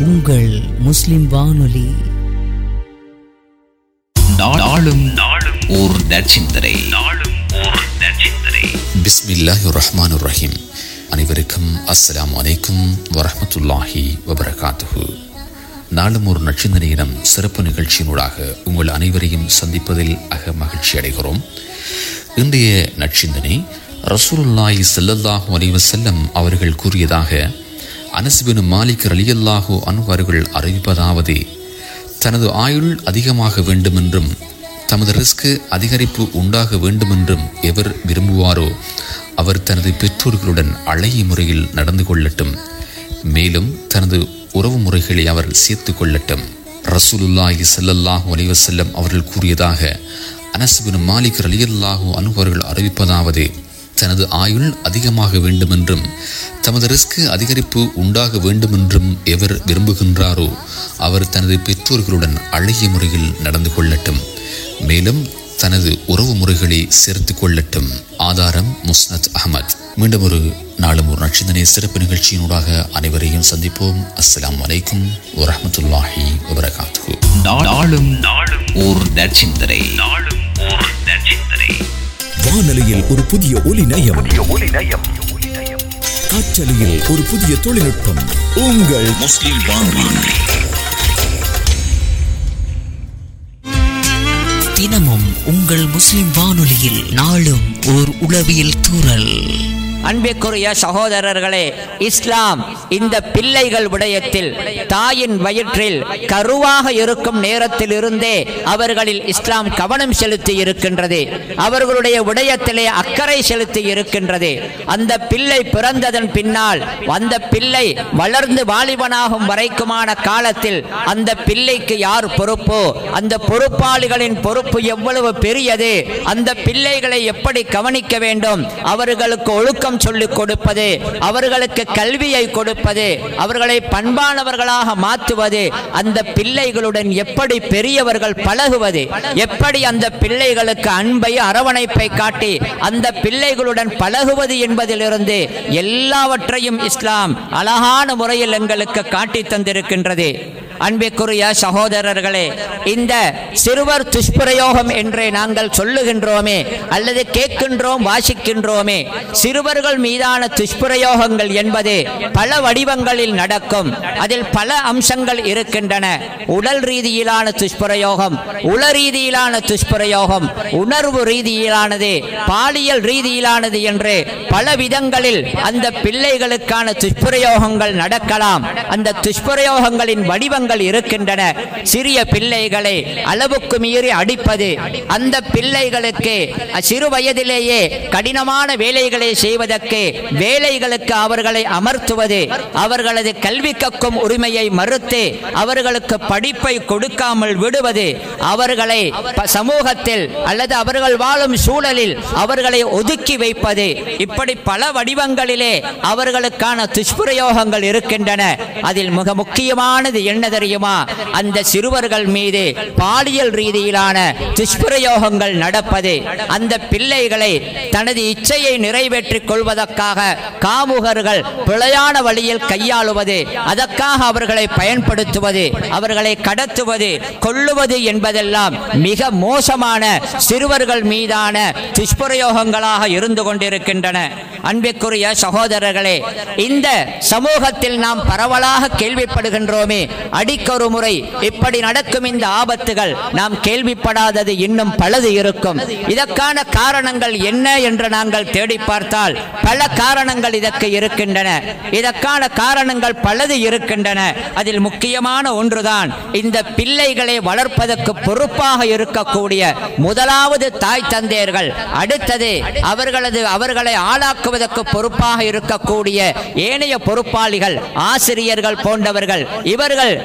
உங்கள் முஸ்லிம் வானொலி. நாளும் ஓர் நற்சிந்தனை. பிஸ்மில்லாஹிர் ரஹ்மானிர் ரஹீம். அனைவருக்கும் அஸ்ஸலாமு அலைக்கும் வரஹ்மத்துல்லாஹி வபரகாத்துஹு. நாளும் ஒரு நற்சிந்தனையிடம் சிறப்பு நிகழ்ச்சியினூடாக உங்கள் அனைவரையும் சந்திப்பதில் மகிழ்ச்சி அடைகிறோம். இன்றைய நற்சிந்தனை ரசூலுல்லாஹி ஸல்லல்லாஹு அலைஹி வஸல்லம் அவர்கள் கூறியதாக அனஸ் பின் மாலிக் ரலியல்லாஹு அன்ஹு அவர்கள் அறிவிப்பதாவது, தனது ஆயுள் அதிகமாக வேண்டுமென்றும் தமது ரிஸ்க் அதிகரிப்பு உண்டாக வேண்டுமென்றும் எவர் விரும்புவாரோ அவர் தனது பெற்றோர்களுடன் அழகிய முறையில் நடந்து கொள்ளட்டும், மேலும் தனது உறவு முறைகளை அவர் சேர்த்து கொள்ளட்டும். ரசூலுல்லாஹி ஸல்லல்லாஹு அலைஹி வஸல்லம் அவர்கள் கூறியதாக அனஸ் பின் மாலிக் ரலியல்லாஹு அன்ஹு அவர்கள் அறிவிப்பதாவது, தனது ஆயுள் அதிகமாக வேண்டுமென்றும் தமது ரிஸ்க் அதிகரிப்பு உண்டாக வேண்டுமென்றும் எவர் விரும்புகின்றாரோ அவர் தனது பெற்றோர்களுடன் அழகிய முறையில் நடந்து கொள்ளட்டும், மேலும் தனது உறவு முறைகளை சேர்த்து கொள்ளட்டும். ஆதாரம் முஸ்னத் அஹ்மத். மீண்டும் ஒரு நாளும் ஒரு நற்சிந்தனை சிறப்பு நிகழ்ச்சியினூடாக அனைவரையும் சந்திப்போம். அஸ்ஸலாமு அலைக்கும் வரஹ்மத்துல்லாஹி வபரகாத்துஹு. நாளும் ஓர் நற்சிந்தனை. வானொலியில் ஒரு புதிய ஒலி நயம், காற்றலையில் ஒரு புதிய தொழில்நுட்பம். உங்கள் முஸ்லிம் வானொலி. தினமும் உங்கள் முஸ்லிம் வானொலியில் நாளும் ஓர் உளவியல் தூறல். அன்பிற்குரிய சகோதரர்களே, இஸ்லாம் இந்த பிள்ளைகள் விடயத்தில் தாயின் வயிற்றில் கருவாக இருக்கும் நேரத்தில் இருந்தே அவர்களில் இஸ்லாம் கவனம் செலுத்தி இருக்கின்றது. அவர்களுடைய விடயத்திலே அக்கறை செலுத்தி இருக்கின்றது. அந்த பிள்ளை பிறந்ததன் பின்னால் அந்த பிள்ளை வளர்ந்து வாலிபனாகும் வரைக்குமான காலத்தில் அந்த பிள்ளைக்கு யார் பொறுப்போ அந்த பொறுப்பாளிகளின் பொறுப்பு எவ்வளவு பெரியது, அந்த பிள்ளைகளை எப்படி கவனிக்க வேண்டும், அவர்களுக்கு ஒழுக்கம் சொல்லிக் கொடுப்பது, அவர்களுக்கு கல்வியை கொடுப்பது, அவர்களை பண்பானவர்களாக மாற்றுவது, அந்த பிள்ளைகளுடன் எப்படி பெரியவர்கள் பழகுவது, எப்படி அந்த பிள்ளைகளுக்கு அன்பை அரவணைப்பை காட்டி அந்த பிள்ளைகளுடன் பழகுவது என்பதிலிருந்து எல்லாவற்றையும் இஸ்லாம் அழகான முறையில் எங்களுக்கு காட்டி தந்திருக்கின்றது. அன்பிற்குரிய சகோதரர்களே, இந்த சிறுவர் துஷ்பிரயோகம் என்றே நாங்கள் சொல்லுகின்றோமே அல்லது கேட்கின்றோம், வாசிக்கின்றோமே, சிறுவர்கள் மீதான துஷ்பிரயோகங்கள் என்பது பல வடிவங்களில் நடக்கும். அதில் பல அம்சங்கள் இருக்கின்றன. உடல் ரீதியிலான துஷ்பிரயோகம், உள ரீதியிலான துஷ்பிரயோகம், உணர்வு ரீதியிலானது, பாலியல் ரீதியிலானது என்று பல விதங்களில் அந்த பிள்ளைகளுக்கான துஷ்பிரயோகங்கள் நடக்கலாம். அந்த துஷ்பிரயோகங்களின் வடிவங்கள் இருக்கின்றன. சிறிய பிள்ளைகளை அளவுக்கு மீறி அடிப்பது, அந்த பிள்ளைகளுக்கு சிறு வயதிலேயே கடினமான வேலைகளை செய்வதற்கு வேலைகளுக்கு அவர்களை அமர்த்துவது, அவர்களது கல்வி கற்கும் உரிமையை மறுத்து அவர்களுக்கு படிப்பை கொடுக்காமல் விடுவது, அவர்களை சமூகத்தில் அல்லது அவர்கள் வாழும் சூழலில் அவர்களை ஒதுக்கி வைப்பது, இப்படி பல வடிவங்களிலே அவர்களுக்கான துஷ்பிரயோகங்கள் இருக்கின்றன. அதில் மிக முக்கியமானது என்ன தெரியுமா? அந்த சிறுவர்கள் மீது பாலியல் ரீதியிலான துஷ்பிரயோகங்கள் நடப்பது. அந்த பிள்ளைகளை தனது இச்சையை நிறைவேற்றிக் கொள்வதற்காக காமுகர்கள் பிழையான வழியில் கையாளுவது, அதற்காக அவர்களை பயன்படுத்துவது, அவர்களை கடத்துவது, கொல்லுவது என்பதெல்லாம் மிக மோசமான சிறுவர்கள் மீதான துஷ்பிரயோகங்களாக இருந்து கொண்டிருக்கின்றன. அன்பிற்குரிய சகோதரர்களே, இந்த சமூகத்தில் நாம் பரவலாக கேள்விப்படுகின்றோமே, அடிக்கொரு முறை இப்படி நடக்கும் இந்த ஆபத்துகள் நாம் கேள்விப்படாதது இன்னும் பலது இருக்கும். இதற்கான காரணங்கள் என்ன என்று நாங்கள் தேடி பார்த்தால் பல காரணங்கள் இதற்கு இருக்கின்றன. இதற்கான காரணங்கள் பலது இருக்கின்றன. அதில் முக்கியமான ஒன்றுதான் இந்த பிள்ளைகளை வளர்ப்பதற்கு பொறுப்பாக இருக்கக்கூடிய முதலாவது தாய் தந்தையர்கள், அடுத்தது அவர்களை ஆளாக்குவதற்கு பொறுப்பாக இருக்கக்கூடிய ஏனைய பொறுப்பாளிகள், ஆசிரியர்கள் போன்றவர்கள். இவர்கள்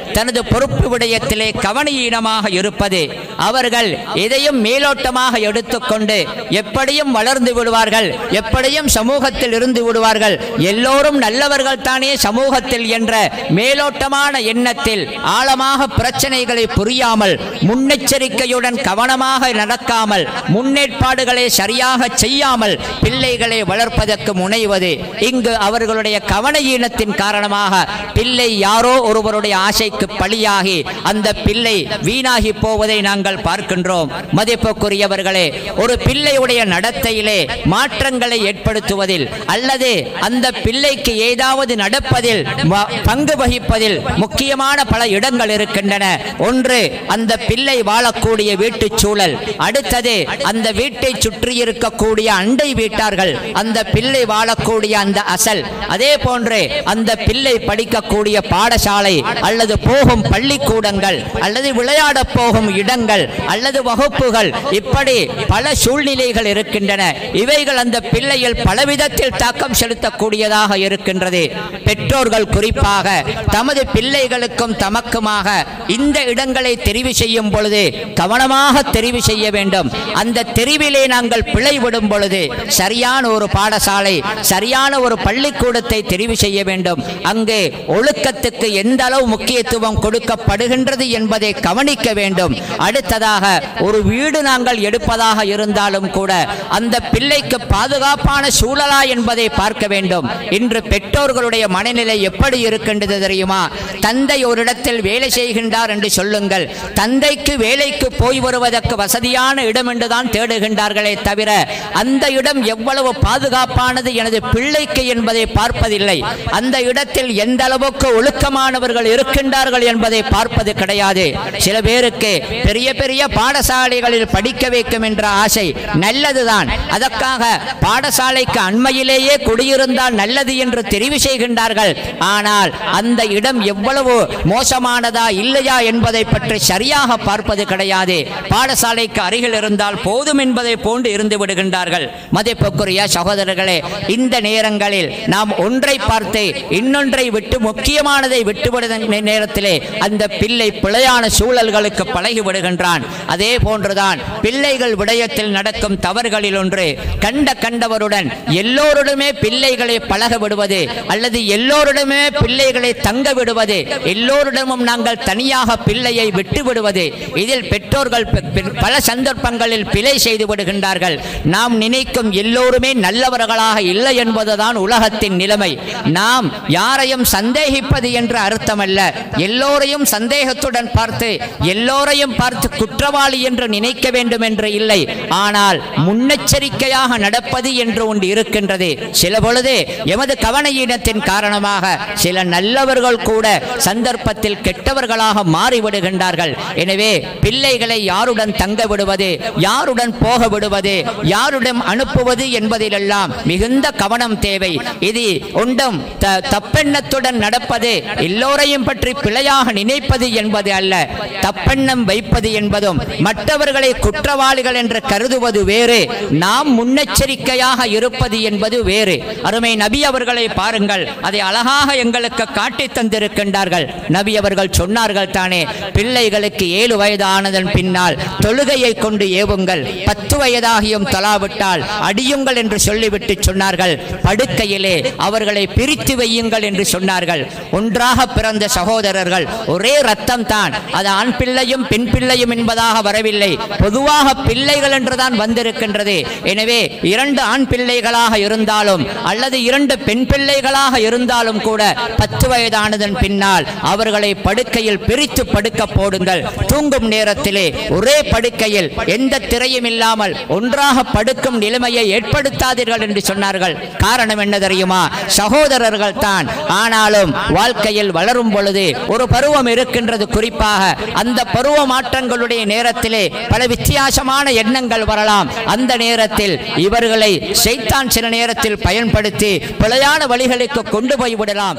தனது பொறுப்பு விடயத்திலே கவனீனமாக இருப்பது. அவர்கள் எதையும் மேலோட்டமாக எடுத்துக்கொண்டு எப்படியும் வளர்ந்து விடுவார்கள், எப்படியும் சமூகத்தில் இருந்து விடுவார்கள், எல்லோரும் நல்லவர்கள் தானே சமூகத்தில் என்ற மேலோட்டமான எண்ணத்தில் ஆழமாக பிரச்சனைகளை புரியாமல், முன்னெச்சரிக்கையுடன் கவனமாக நடக்காமல், முன்னேற்பாடுகளை சரியாக செய்யாமல் பிள்ளைகளை வளர்ப்பதற்கு முனைவது. இங்கு அவர்களுடைய கவனஈனத்தின் காரணமாக பிள்ளை யாரோ ஒருவருடைய ஆசைக்கு பலியாகி அந்த பிள்ளை வீணாகி போவதை நாங்கள் பார்க்கின்றோம். மதிப்புக்குரியவர்களே, ஒரு பிள்ளையுடைய நடத்தையிலே மாற்றங்களை ஏற்படுத்துவதில் அல்லது அந்த பிள்ளைக்கு ஏதாவது நடப்பதில் பங்கு வகிப்பதில் முக்கியமான பல இடங்கள் இருக்கின்றன. ஒன்று, அந்த பிள்ளை வாழக்கூடிய வீட்டு சூழல். அடுத்தது, அந்த வீட்டை சுற்றி இருக்கக்கூடிய அண்டை வீட்டார்கள், அந்த பிள்ளை வாழக்கூடிய அந்த அசல். அதே போன்று அந்த பிள்ளை படிக்கக்கூடிய பாடசாலை அல்லது போகும் பள்ளிக்கூடங்கள் அல்லது விளையாட போகும் இடங்கள் அல்லது வகுப்புகள், இப்படி பல சூழ்நிலைகள் இருக்கின்றன. இவைகள் அந்த பிள்ளையில் பலவிதத்தில் தாக்கம் செலுத்தக்கூடியதாக இருக்கின்றது. பெற்றோர்கள் குறிப்பாக தமது பிள்ளைகளுக்கும் தமக்குமாக இந்த இடங்களை தெரிவு செய்யும் பொழுது கவனமாக தெரிவு செய்ய வேண்டும். அந்த தெரிவிலே நாங்கள் பிழைவிடும் பொழுது சரியான ஒரு பாடசாலை, சரியான ஒரு பள்ளிக்கூடத்தை தெரிவு செய்ய வேண்டும். அங்கு ஒழுக்கத்துக்கு எந்த அளவு முக்கியத்துவம் கொடுக்கப்படுகின்றது என்பதை கவனிக்க வேண்டும். அடுத்ததாக, ஒரு வீடு நாங்கள் எடுப்பதாக இருந்தாலும் கூட அந்த பிள்ளைக்கு பாதுகாப்பான சூழலா என்பதை பார்க்க வேண்டும். இன்று பெற்றோர்களுடைய மனநிலை எப்படி இருக்கின்றது தெரியுமா? தந்தை ஒரு இடத்தில் வேலை செய்கின்றார் என்று சொல்லுங்கள், தந்தைக்கு வேலைக்கு போய் வருவதற்கு வசதியான இடம் என்றுதான் தேடுகின்றார்களே தவிர அந்த இடம் எவ்வளவு பாதுகாப்பானது எனது பிள்ளைக்கு என்பதை பார்ப்பதில்லை. அந்த இடத்தில் எந்த அளவுக்கு ஒழுக்கமானவர்கள் இருக்கின்றார்கள் என்பதை பார்ப்பது கிடையாது. சில பேருக்கு பெரிய பெரிய பாடசாலைகளில் படிக்க வைக்கும் என்ற ஆசை நல்லதுதான். அதற்காக பாடசாலைக்கு அண்மையிலேயே குடியிருந்தால் நல்லது என்று தெரிவு செய்கின்றார்கள். ஆனால் அந்த இடம் எவ்வளவு மோசமானதா இல்லையா என்பதை பற்றி சரியாக பார்ப்பது கிடையாது. பாடசாலைக்கு அருகில் இருந்தால் போதும் என்பதை போன்று இருந்து விடுகின்றார்கள். மதிப்புக்குரிய சகோதரர்களே, இந்த நேரங்களில் நாம் ஒன்றை பார்த்து இன்னொன்றை விட்டு முக்கியமானதை விட்டுவிடுகிற நேரத்திலே அந்த பிள்ளை பிழையான சூழல்களுக்கு பழகி விடுகின்றான். அதே போன்றுதான் பிள்ளைகள் விடயத்தில் நடக்கும் தவறுகளில் ஒன்று, கண்டவருடன் எல்லோருடமே பிள்ளைகளை பழக விடுவது அல்லது எல்லோருடமே பிள்ளைகளை தங்க விடுவது, எல்லோரிடமும் நாங்கள் தனியாக பிள்ளையை விட்டு விடுவது. இதில் பெற்றோர்கள் பல சந்தர்ப்பங்களில் பிழை செய்து விடுகின்றார்கள். நாம் நினைக்கும் எல்லோருமே நல்லவர்களாக இல்லை என்பதுதான் உலகத்தின் நிலைமை. நாம் யாரையும் சந்தேகிப்பது என்று அர்த்தமல்ல. எல்லோரையும் சந்தேகத்துடன் பார்த்து எல்லோரையும் பார்த்து குற்றவாளி என்று நினைக்க வேண்டும் என்று இல்லை. ஆனால் முன்னெச்சரிக்கையாக நடப்பது என்று ஒன்று இருக்கின்றது. சில பொழுது எமது கவனஈனத்தின் காரணமாக சில நல்லவர்கள் கூட சந்தர்ப்பத்தில் கெட்டவர்களாக மாறிவிடுகின்றார்கள். எனவே பிள்ளைகளை யாருடன் தங்க விடுவது, யாருடன் போக விடுவது, யாருடன் அனுப்புவது என்பதிலெல்லாம் மிகுந்த கவனம் தேவை. இது ஒன்றும் தப்பெண்ணத்துடன் நடப்பது, எல்லோரையும் பற்றி பிழையாக நினைப்பது என்பது அல்ல. தப்பெண்ணம் வைப்பது என்பதும் மற்றவர்களை குற்றவாளிகள் என்று கருதுவது வேறு, நாம் முன்னெச்சரிக்கையாக இருப்பது என்பது வேறு. அருமை நபி அவர்களை பாருங்கள், அதை அழகாக எங்களுக்கு காட்டி தந்திருக்கின்றார்கள். நபி அவர்கள் சொன்னார்கள் தானே, பிள்ளைகளுக்கு 7 வயது ஆனதன் பின்னால் தொழுகையை கொண்டு ஏவுங்கள், 10 வயதாகியும் தொழாவிட்டால் அடியுங்கள் என்று சொல்லிவிட்டு சொன்னார்கள். படுக்கையிலே அவர்களை பிரித்து வையுங்கள் என்று சொன்னார்கள். ஒன்றாக பிறந்த சகோதரர்கள், ஒரே ரத்தம் தான், அது ஆண் பிள்ளையும் பெண் பிள்ளையும் என்பதாக வரவில்லை, பொதுவாக பிள்ளைகள் என்றுதான் வந்திருக்கின்றது. எனவே 2 ஆண் பிள்ளைகளாக இருந்தாலும் அல்லது 2 பெண் பிள்ளைகளாக இருந்தாலும் கூட 10 வயதானதன் பின்னால் அவர்களை படுக்கையில் பிரித்து படுக்க போடுங்கள். தூங்கும் நேரத்திலே ஒரே படுக்கையில் எந்த திரையும் இல்லாமல் ஒன்றாக படுக்கும் நிலைமையை ஏற்படுத்தாதீர்கள் என்று சொன்னார்கள். காரணம் என்ன தெரியுமா? சகோதரர்கள் தான். ஆனாலும் வாழ்க்கையில் வளரும் பொழுது ஒரு பருவம் இருக்கின்றது. குறிப்பாக அந்த பருவ மாற்றங்களுடைய நேரத்திலே பல வித்தியாசமான எண்ணங்கள் வரலாம். அந்த நேரத்தில் இவர்களை ஷைத்தான் சில நேரத்தில் பயன்படுத்தி பிழையான வழிகளுக்கு கொண்டு போய் விடலாம்.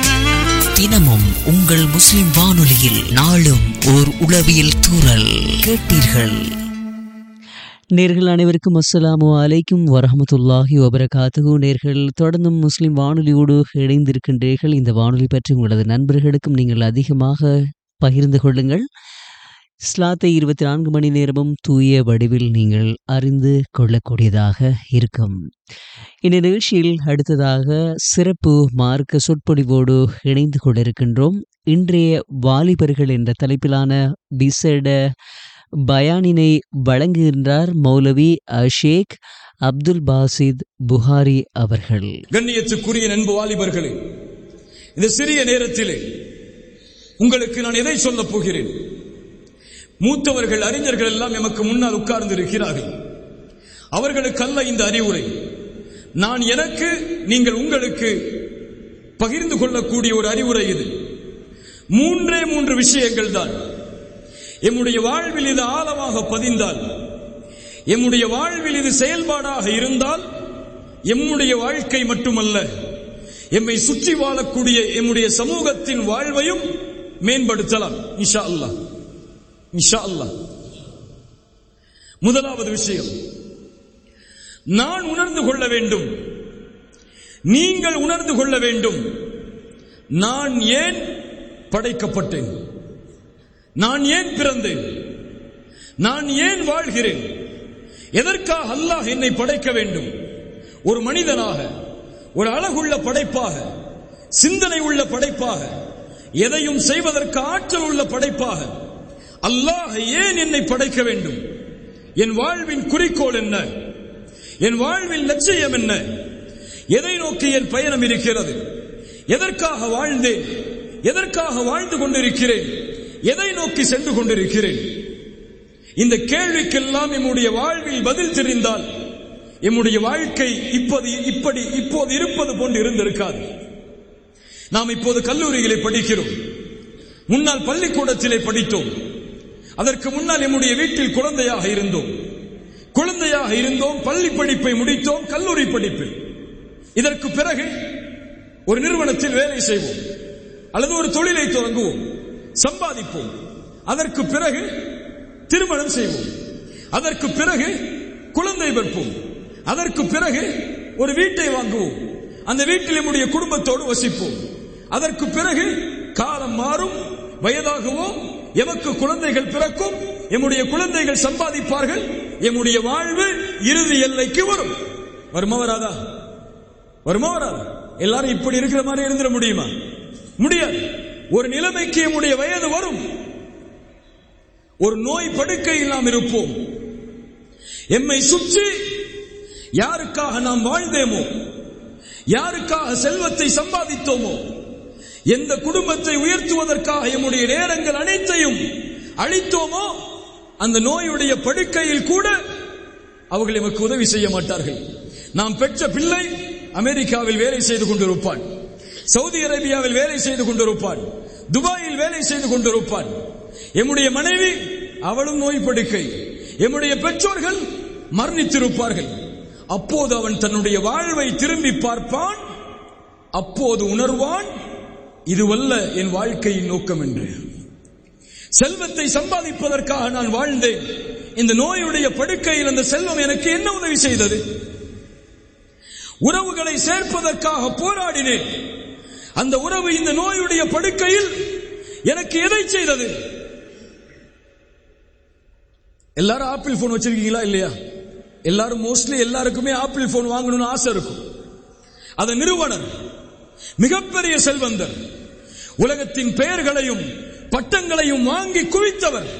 தினமும் உங்கள் முஸ்லிம் வானொலியில் நாளும் ஓர் உளவியல் தூறல் கேட்டீர்கள். நேர்கள் அனைவருக்கும் அஸ்ஸலாமு அலைக்கும் வரஹமத்துல்லாஹி வபரகாத்துஹு. நேர்கள் தொடர்ந்தும் முஸ்லிம் வானொலியோடு இணைந்திருக்கின்றீர்கள். இந்த வானொலி பற்றி உங்களது நண்பர்களுக்கும் நீங்கள் அதிகமாக பகிர்ந்து கொள்ளுங்கள். இஸ்லாத்தை 24 மணி நேரமும் தூய வடிவில் நீங்கள் அறிந்து கொள்ளக்கூடியதாக இருக்கும். இந்த நிகழ்ச்சியில் அடுத்ததாக சிறப்பு மார்க்க சொற்பொழிவோடு இணைந்து கொண்டிருக்கின்றோம். இன்றைய வாலிபர்கள் என்ற தலைப்பிலான விசேட பயானினை வழங்குகின்றார் மௌலவி ஷேக் அப்துல் பாசித் புகாரி அவர்கள். கண்ணியத்துக்குரிய நண்பு வாலிபர்களே, இந்த சிறிய நேரத்திலே உங்களுக்கு நான் எதை சொல்லப் போகிறேன்? மூத்தவர்கள் அறிஞர்கள் எல்லாம் எமக்கு முன்னால் உட்கார்ந்து இருக்கிறார்கள். அவர்களுக்கு அல்ல இந்த அறிவுரை, நான் எனக்கு, நீங்கள் உங்களுக்கு பகிர்ந்து கொள்ளக்கூடிய ஒரு அறிவுரை இது. 3 விஷயங்கள் தான். எம்முடைய வாழ்வில் இது ஆழமாக பதிந்தால், எம்முடைய வாழ்வில் இது செயல்பாடாக இருந்தால், எம்முடைய வாழ்க்கை மட்டுமல்ல, எம்மை சுற்றி வாழக்கூடிய எம்முடைய சமூகத்தின் வாழ்வையும் மேம்படுத்தலாம் இன்ஷா அல்லாஹ். இன்ஷா அல்லாஹ். முதலாவது விஷயம், நான் உணர்ந்து கொள்ள வேண்டும், நீங்கள் உணர்ந்து கொள்ள வேண்டும், நான் ஏன் படைக்கப்பட்டேன், நான் ஏன் பிறந்தேன், நான் ஏன் வாழ்கிறேன், எதற்காக அல்லாஹ் என்னை படைக்க வேண்டும்? ஒரு மனிதனாக, ஒரு அழகுள்ள படைப்பாக, சிந்தனை உள்ள படைப்பாக, எதையும் செய்வதற்கு ஆற்றல் உள்ள படைப்பாக அல்லாஹ் ஏன் என்னை படைக்க வேண்டும்? என் வாழ்வின் குறிக்கோள் என்ன? என் வாழ்வின் லட்சியம் என்ன? எதை நோக்கி என் பயணம் இருக்கிறது? எதற்காக வாழ்ந்தேன்? எதற்காக வாழ்ந்து கொண்டிருக்கிறேன்? எதை நோக்கி சென்று கொண்டிருக்கிறேன்? இந்த கேள்விக்கெல்லாம் நம்முடைய வாழ்வில் பதில் தெரிந்தால் நம்முடைய வாழ்க்கை இப்போது இருப்பது போன்று இருந்திருக்காது. நாம் இப்போது கல்லூரிகளை படிக்கிறோம், முன்னால் பள்ளிக்கூடத்திலே படித்தோம், அதற்கு முன்னால் நம்முடைய வீட்டில் குழந்தையாக இருந்தோம், பள்ளி படிப்பை முடித்தோம், கல்லூரி படிப்பில். இதற்கு பிறகு ஒரு நிறுவனத்தில் வேலை செய்வோம் அல்லது ஒரு தொழிலை தொடங்குவோம், சம்பாதிப்போம். அதற்கு பிறகு திருமணம் செய்வோம், அதற்கு பிறகு குழந்தை பெறுவோம், அதற்கு பிறகு ஒரு வீட்டை வாங்குவோம், அந்த வீட்டில் நம்முடைய குடும்பத்தோடு வசிப்போம். அதற்கு பிறகு காலம் மாறும், வயதாகுவோம், எமக்கு குழந்தைகள் பிறக்கும், எம்முடைய குழந்தைகள் சம்பாதிப்பார்கள், எம்முடைய வாழ்வு இறுதி எல்லைக்கு வரும். வருமா வராதா? எல்லாரும் இப்படி இருக்கிற மாதிரி இருந்துட முடியுமா? முடியாது. ஒரு நிலைமைக்கு நம்முடைய வயது வரும், ஒரு நோய் படுக்கையில் நாம் இருப்போம். எம்மை சுற்றி யாருக்காக நாம் வாழ்ந்தேமோ, யாருக்காக செல்வத்தை சம்பாதித்தோமோ, எந்த குடும்பத்தை உயர்த்துவதற்காக நம்முடைய நேரங்கள் அனைத்தையும் அளித்தோமோ, அந்த நோயுடைய படுக்கையில் கூட அவர்கள் எமக்கு உதவி செய்ய மாட்டார்கள். நாம் பெற்ற பிள்ளை அமெரிக்காவில் வேலை செய்து கொண்டிருப்பான், சவுதி அரேபியாவில் வேலை செய்து கொண்டிருப்பான், துபாயில் வேலை செய்து கொண்டிருப்பான். எம்முடைய மனைவி, அவளும் நோய் படுக்கை. எம்முடைய பெற்றோர்கள் மரணித்திருப்பார்கள். அப்போது அவன் தன்னுடைய வாழ்வை திரும்பி பார்ப்பான், அப்போது உணர்வான், இதுவல்ல என் வாழ்க்கையின் நோக்கம் என்று. செல்வத்தை சம்பாதிப்பதற்காக நான் வாழ்ந்தேன், இந்த நோயுடைய படுக்கையில் அந்த செல்வம் எனக்கு என்ன உதவி செய்தது? உறவுகளை சேர்ப்பதற்காக போராடினேன், அந்த உறவு இந்த நோயுடைய படுக்கையில் எனக்கு எதை செய்தது? எல்லாரும் ஆப்பிள் போன் வச்சிருக்கீங்களா இல்லையா? எல்லாரும் மோஸ்ட்லி எல்லாருக்குமே ஆப்பிள் போன் வாங்கணும்னு ஆசை இருக்கும். அந்த நிறுவனர் மிகப்பெரிய செல்வந்தர், உலகத்தின் பெயர்களையும் பட்டங்களையும் வாங்கி குவித்தவர்.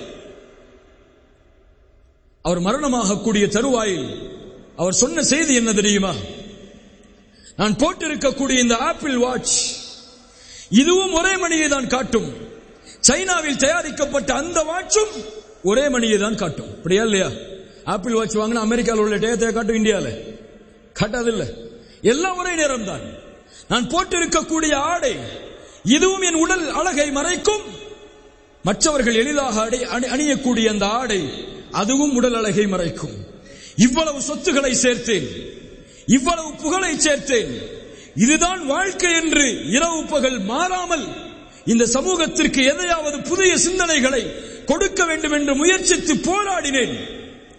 அவர் மரணமாக கூடிய தருவாயில் அவர் சொன்ன செய்தி என்ன தெரியுமா? நான் போட்டிருக்கக்கூடிய இந்த ஆப்பிள் வாட்ச், இதுவும் ஒரே மணியை தான் காட்டும். சைனாவில் தயாரிக்கப்பட்ட அந்த வாட்சும் ஒரே மணியை தான் காட்டும். அப்படியா இல்லையா? ஆப்பிள் வாட்ச் வாங்கினா அமெரிக்காவில் உள்ள டேத்தை காட்டும், இந்தியாவில் காட்டாதில்லை. எல்லாம் ஒரே நேரம் தான். நான் போட்டிருக்கக்கூடிய ஆடை, இதுவும் என் உடல் அழகை மறைக்கும். மற்றவர்கள் எளிதாக அணியக்கூடிய அந்த ஆடை, அதுவும் உடல் அழகை மறைக்கும். இவ்வளவு சொத்துக்களை சேர்த்தேன், இவ்வளவு புகழை சேர்த்தேன். இதுதான் வாழ்க்கை என்று இரவு பகல் மாறாமல் இந்த சமூகத்திற்கு எதையாவது புதிய சிந்தனைகளை கொடுக்க வேண்டும் என்று முயற்சித்து போராடினேன்.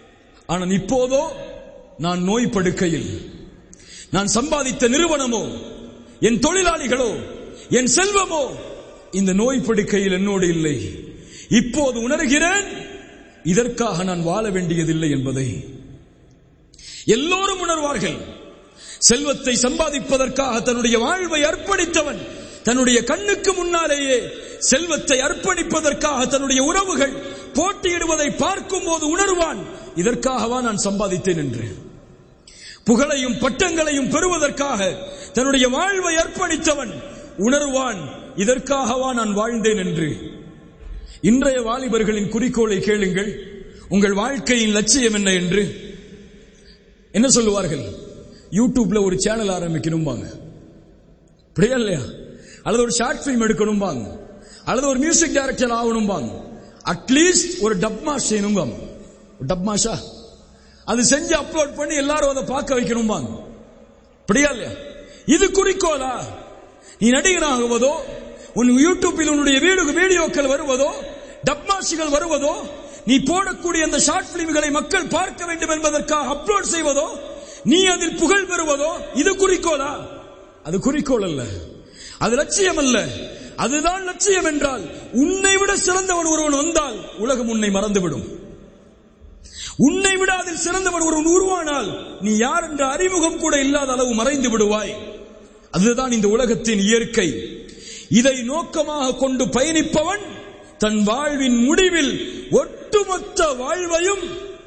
ஆனால் இப்போதோ நான் நோய் படுக்கையில், நான் சம்பாதித்த நிறுவனமோ, என் தொழிலாளிகளோ, என் செல்வமோ இந்த நோய் படுக்கையில் என்னோடு இல்லை. இப்போது உணர்கிறேன் இதற்காக நான் வாழ வேண்டியதில்லை என்பதை. எல்லோரும் உணர்வார்கள். செல்வத்தை சம்பாதிப்பதற்காக தன்னுடைய வாழ்வை அர்ப்பணித்தவன் தன்னுடைய கண்ணுக்கு முன்னாலேயே செல்வத்தை அர்ப்பணிப்பதற்காக தன்னுடைய உறவுகள் போட்டியிடுவதை பார்க்கும் போது உணர்வான், இதற்காகவா நான் சம்பாதித்தேன் என்று. புகழையும் பட்டங்களையும் பெறுவதற்காக தன்னுடைய வாழ்வை அர்ப்பணித்தவன் உணர்வான், இதற்காகவா நான் வாழ்ந்தேன் என்று. இன்றைய வாலிபர்களின் குறிக்கோளை கேளுங்கள். உங்கள் வாழ்க்கையின் லட்சியம் என்ன என்று என்ன சொல்லுவார்கள்? யூடியூப்ல ஒரு சேனல் ஆரம்பிக்கணும்பாங்க, அப்படியா இல்லையா? அல்லது ஒரு ஷார்ட் பிலிம் எடுக்கணும்பாங்க, அல்லது ஒரு மியூசிக் டைரக்டர் ஆகணும்பாங்க, அட்லீஸ்ட் ஒரு டப்மாஷ் செய்யணும்பாங்க. டப்மாஷா அது செஞ்சு அப்லோட் பண்ணி எல்லாரும் அதை பார்க்க வைக்கணும்பாங்க, அப்படியா இல்லையா? இது குறிக்கோளா? நீ நடிகனாகுவதோ, உன் யூடியூப்பில் உன்னுடைய வீடியோக்கள் வருவதோ, டப்மாஷிகள் வருவதோ, நீ போடக்கூடிய அந்த ஷார்ட் பிலிம்களை மக்கள் பார்க்க வேண்டும் என்பதற்காக அப்லோட் செய்வதோ, நீ அதில் புகழ் பெறுவதோ, இது குறிக்கோளா? அது குறிக்கோள் அல்ல, அது லட்சியம் அல்ல. அதுதான் லட்சியம் என்றால் உன்னை விட சிறந்தவன் ஒருவன் வந்தால் உலகம் உன்னை மறந்துவிடும். உன்னை விட அதில் சிறந்தவன் ஒருவன் உருவானால் நீ யார் என்ற அறிமுகம் கூட இல்லாத அளவு மறைந்து விடுவாய். அதுதான் இந்த உலகத்தின் இயற்கை. இதை நோக்கமாக கொண்டு பயணிப்பவன் தன் வாழ்வின் முடிவில் ஒட்டுமொத்த வாழ்வையும்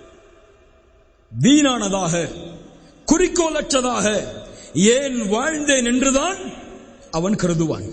வீணானதாக, குறிக்கோளற்றதாக ஏன் வாழ்ந்தேன் என்றுதான் அவன் கருதுவான்.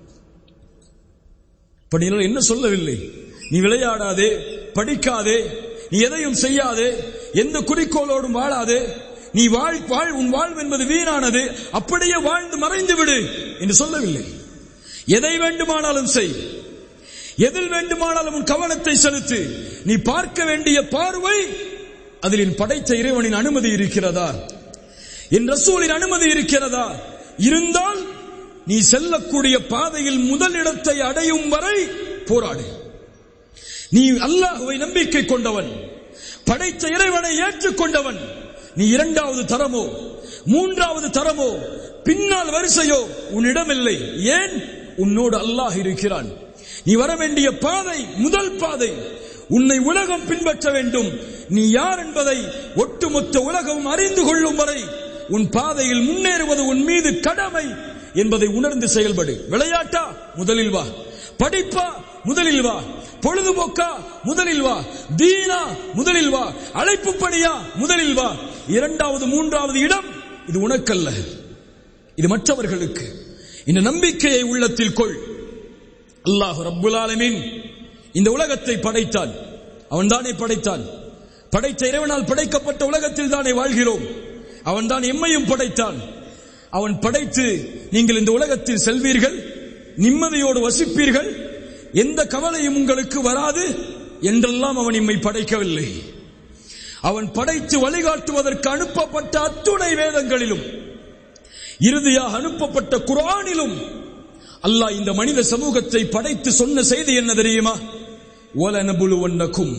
என்ன சொல்லவில்லை, நீ விளையாடாதே, படிக்காதே, நீ எதையும் செய்யாதே, எந்த குறிக்கோளோடும் வாழாதே, நீ உன் வாழ்வு என்பது வீணானது, அப்படியே வாழ்ந்து மறைந்து விடு என்று சொல்லவில்லை. எதை வேண்டுமானாலும் செய், எதில் வேண்டுமானாலும் உன் கவனத்தை செலுத்து. நீ பார்க்க வேண்டிய பார்வை அதில் என் படைத்த இறைவனின் அனுமதி இருக்கிறதா, என் ரசூலின் அனுமதி இருக்கிறதா? இருந்தால் நீ செல்லக்கூடிய பாதையில் முதலிடத்தை அடையும் வரை போராடு. நீ அல்லாஹ்வை நம்பிக்கை கொண்டவன், படைத்த இறைவனை ஏற்றுக்கொண்டவன். நீ இரண்டாவது தரமோ மூன்றாவது தரமோ பின்னால் வரிசையோ உன்னிடமில்லை. ஏன்? உன்னோடு அல்லாஹ் இருக்கிறான். நீ வர வேண்டிய பாதை முதல் பாதை. உன்னை உலகம் பின்பற்ற வேண்டும். நீ யார் என்பதை ஒட்டுமொத்த உலகம் அறிந்து கொள்ளும் வரை உன் பாதையில் முன்னேறுவது உன் மீது கடமை என்பதை உணர்ந்து செயல்படு. விளையாட்டா? முதலில் வா. படிப்பா? முதலில் வா. பொழுதுபோக்கா? முதலில் வா. தீனா? முதலில் வா. அழைப்பு பணியா? முதலில் வா. இரண்டாவது மூன்றாவது இடம் இது உனக்கல்ல, இது மற்றவர்களுக்கு. இந்த நம்பிக்கையை உள்ளத்தில் கொள். அல்லாஹ் ரப்புல் ஆலமீன் இந்த உலகத்தை படைத்தான். அவன் தானே படைத்தான். படைத்த இறைவனால் படைக்கப்பட்ட உலகத்தில் தானே வாழ்கிறோம். அவன் தான் எம்மையும் படைத்தான். அவன் படைத்து நீங்கள் இந்த உலகத்தில் செல்வீர்கள், நிம்மதியோடு வசிப்பீர்கள், எந்த கவலையும் உங்களுக்கு வராது என்றெல்லாம் அவன் எம்மை படைக்கவில்லை. அவன் படைத்து வழிகாட்டுவதற்கு அனுப்பப்பட்ட அத்துணை வேதங்களிலும் இறுதியாக அனுப்பப்பட்ட குர்ஆனிலும் அல்லாஹ் இந்த மனித சமூகத்தை படைத்து சொன்ன செய்தி என்ன தெரியுமா? வலனபுலுவன்னகும்,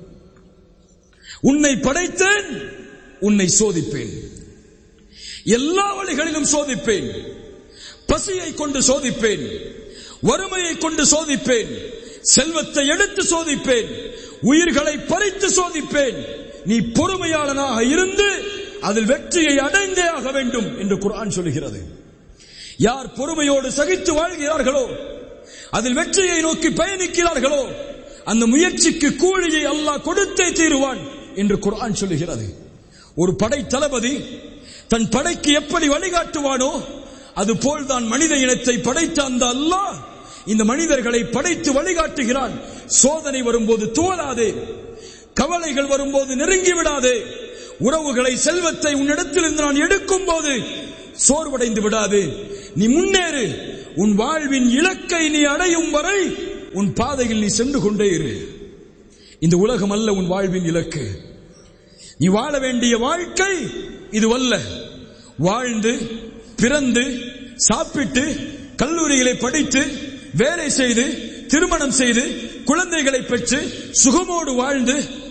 உன்னை படைத்தேன், உன்னை சோதிப்பேன், எல்லா வழிகளிலும் சோதிப்பேன். பசியை கொண்டு சோதிப்பேன், வறுமையை கொண்டு சோதிப்பேன், செல்வத்தை எடுத்து சோதிப்பேன், உயிர்களை பறித்து சோதிப்பேன். நீ பொறுமையாளனாக இருந்து அதில் வெற்றியை அடைந்தே ஆக வேண்டும் என்று குர்ஆன் சொல்கிறது. யார் பொறுமையோடு சகித்து வாழ்கிறார்களோ, அதில் வெற்றியை நோக்கி பயணிக்கிறார்களோ, அந்த முயற்சிக்கு கூலியை அல்லாஹ் கொடுத்தே தீருவான் என்று குர்ஆன் சொல்கிறது. ஒரு படை தளபதி தன் படைக்கு எப்படி வழிகாட்டுவானோ அதுபோல்தான் மனித இனத்தை படைத்த அந்த அல்லாஹ் இந்த மனிதர்களை படைத்து வழிகாட்டுகிறான். சோதனை வரும்போது துவளாதே, கவலைகள் வரும்போது நெருங்கி விடாதே, உறவுகளை செல்வத்தை உன்னிடத்திலிருந்து நான் எடுக்கும் போது சோர்வடைந்து விடாதே. நீ முன்னேறு. உன் வாழ்வின் இலக்கை நீ அடையும் வரை உன் பாதையில் நீ சென்று கொண்டே இரு. இந்த உலகம் அல்ல உன் வாழ்வின் இலக்கு. நீ வாழ வேண்டிய வாழ்க்கை இதுவல்ல. வாழ்ந்து பிறந்து சாப்பிட்டு கல்லூரிகளை படித்து வேலை செய்து திருமணம் செய்து குழந்தைகளை பெற்று சுகமோடு வாழ்ந்து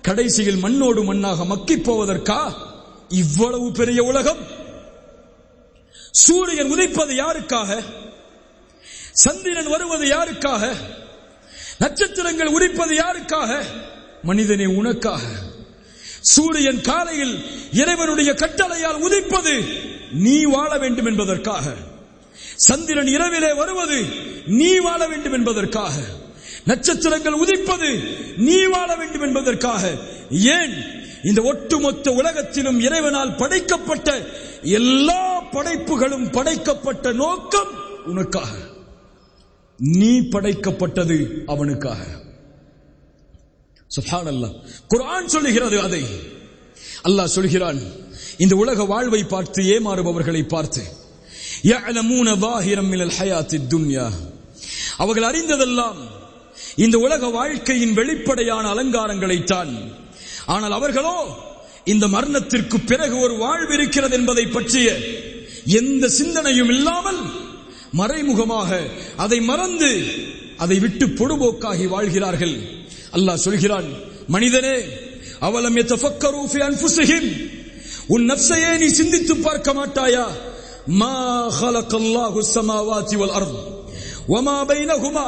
கடைசியில் மண்ணோடு மண்ணாக மக்கிப் போவதற்கா இவ்வளவு பெரிய உலகம்? சூரியன் உதிப்பது யாருக்காக? சந்திரன் வருவது யாருக்காக? நட்சத்திரங்கள் உதிப்பது யாருக்காக? மனிதனே, உனக்காக. சூரியன் காலையில் இறைவனுடைய கட்டளையால் உதிப்பது நீ வாழ வேண்டும் என்பதற்காக. சந்திரன் இரவிலே வருவது நீ வாழ வேண்டும் என்பதற்காக. நட்சத்திரங்கள் உதிப்பது நீ வாழ வேண்டும் என்பதற்காக. ஏன், இந்த ஒட்டுமொத்த உலகத்திலும் இறைவனால் படைக்கப்பட்ட எல்லா படைப்புகளும் படைக்கப்பட்ட நோக்கம் உனக்காக. நீ படைக்கப்பட்டது அவனுக்காக. சுப்ஹானல்லாஹ். குர்ஆன் சொல்லுகிறது அதை. அல்லாஹ் சொல்கிறான், இந்த உலக வாழ்வை பார்த்து ஏமாறுபவர்களை பார்த்து, يَعْلَمُونَ ظَاهِرًا مِنَ الْحَيَاةِ الدُّنْيَا, அவர்கள் அறிந்ததெல்லாம் இந்த உலக வாழ்க்கையின் வெளிப்படையான அலங்காரங்களைத்தான். ஆனால் அவர்களோ இந்த மரணத்திற்கு பிறகு ஒரு வாழ்வு இருக்கிறது என்பதை பற்றிய எந்த சிந்தனையும் இல்லாமல் மறைமுகமாக அதை மறந்து அதை விட்டு பொடுபோக்காகி வாழ்கிறார்கள். அல்லாஹ் சொல்கிறான், மனிதனே, அவலம் யதஃபக்கரு ஃபி அன்ஃபுஸிஹிம், உன் நஃப்ஸையே நீ சிந்தித்து பார்க்க மாட்டாயா? மா خلقல்லாஹு ஸமாவாதி வல் அர்த் வமா பைனஹுமா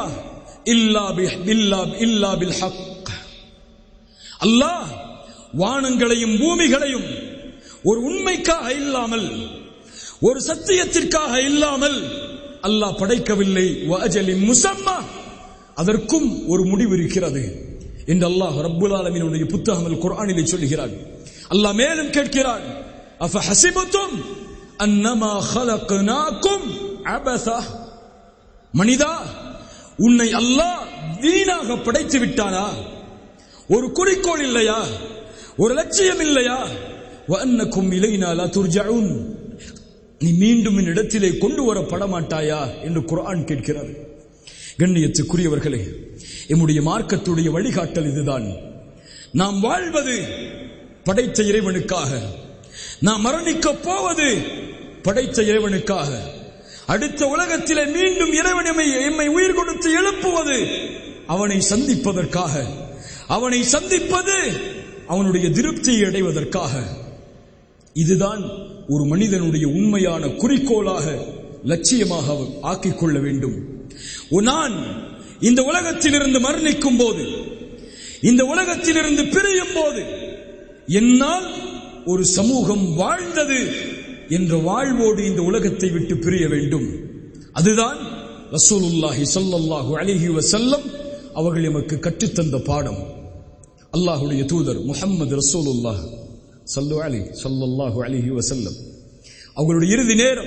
இல்லா பில் ஹக். அல்லாஹ் வானங்களையும் பூமிகளையும் ஒரு உண்மைக்காக இல்லாமல், ஒரு சத்தியத்திற்காக இல்லாமல் அல்லாஹ் படைக்கவில்லை. வஅஜலின் முஸம்மா, அதற்கும் ஒரு முடிவு இருக்கிறது என்று அல்லாஹ் ரப்புல் ஆலமீனுடைய புத்தகம் அல் குர்ஆனிலே சொல்கிறான். அல்லாஹ் மேலும் கேட்கிறான், அஃபஹஸிபதும் அன்னமா خلقناكم அபஸா, மனிதா, உன்னை அல்லாஹ் வீணாக படைத்து விட்டானா? ஒரு குறிக்கோள் இல்லையா? ஒரு லட்சியம் இல்லையா? வஅன்னக்கும் இலைனா லா துர்ஜஊன், நீ மீண்டும் இந்த இடத்திலே கொண்டு வரப்பட மாட்டாயா என்று குர்ஆன் கேட்கிறது. கண்ணியத்துக்குரியவர்களே, எம்முடைய மார்க்கத்துடைய வழிகாட்டல் இதுதான். நாம் வாழ்வது படைத்த இறைவனுக்காக, நாம் மரணிக்க போவது படைத்த இறைவனுக்காக. அடுத்த உலகத்திலே மீண்டும் இறைவன் எம்மை உயிர் கொடுத்து எழுப்புவது அவனை சந்திப்பதற்காக. அவனை சந்திப்பது அவனுடைய திருப்தியை அடைவதற்காக. இதுதான் ஒரு மனிதனுடைய உண்மையான குறிக்கோளாக, லட்சியமாக ஆக்கிக் கொள்ள வேண்டும். நான் இந்த உலகத்திலிருந்து மரணிக்கும் போது, இந்த உலகத்திலிருந்து பிரியும் போது, என்னால் ஒரு சமூகம் வாழ்ந்தது என்ற வாழ்வோடு இந்த உலகத்தை விட்டு பிரிய வேண்டும். அதுதான் ரசூலுல்லாஹி ஸல்லல்லாஹு அலைஹி வஸல்லம் அவர்கள் எமக்கு கற்றுத்தந்த பாடம். அல்லாஹ்வுடைய தூதர் முஹம்மது ரசூலுல்லாஹ் ஸல்லல்லாஹு அலைஹி வஸல்லம் அவர்களுடைய இறுதி நேரம்,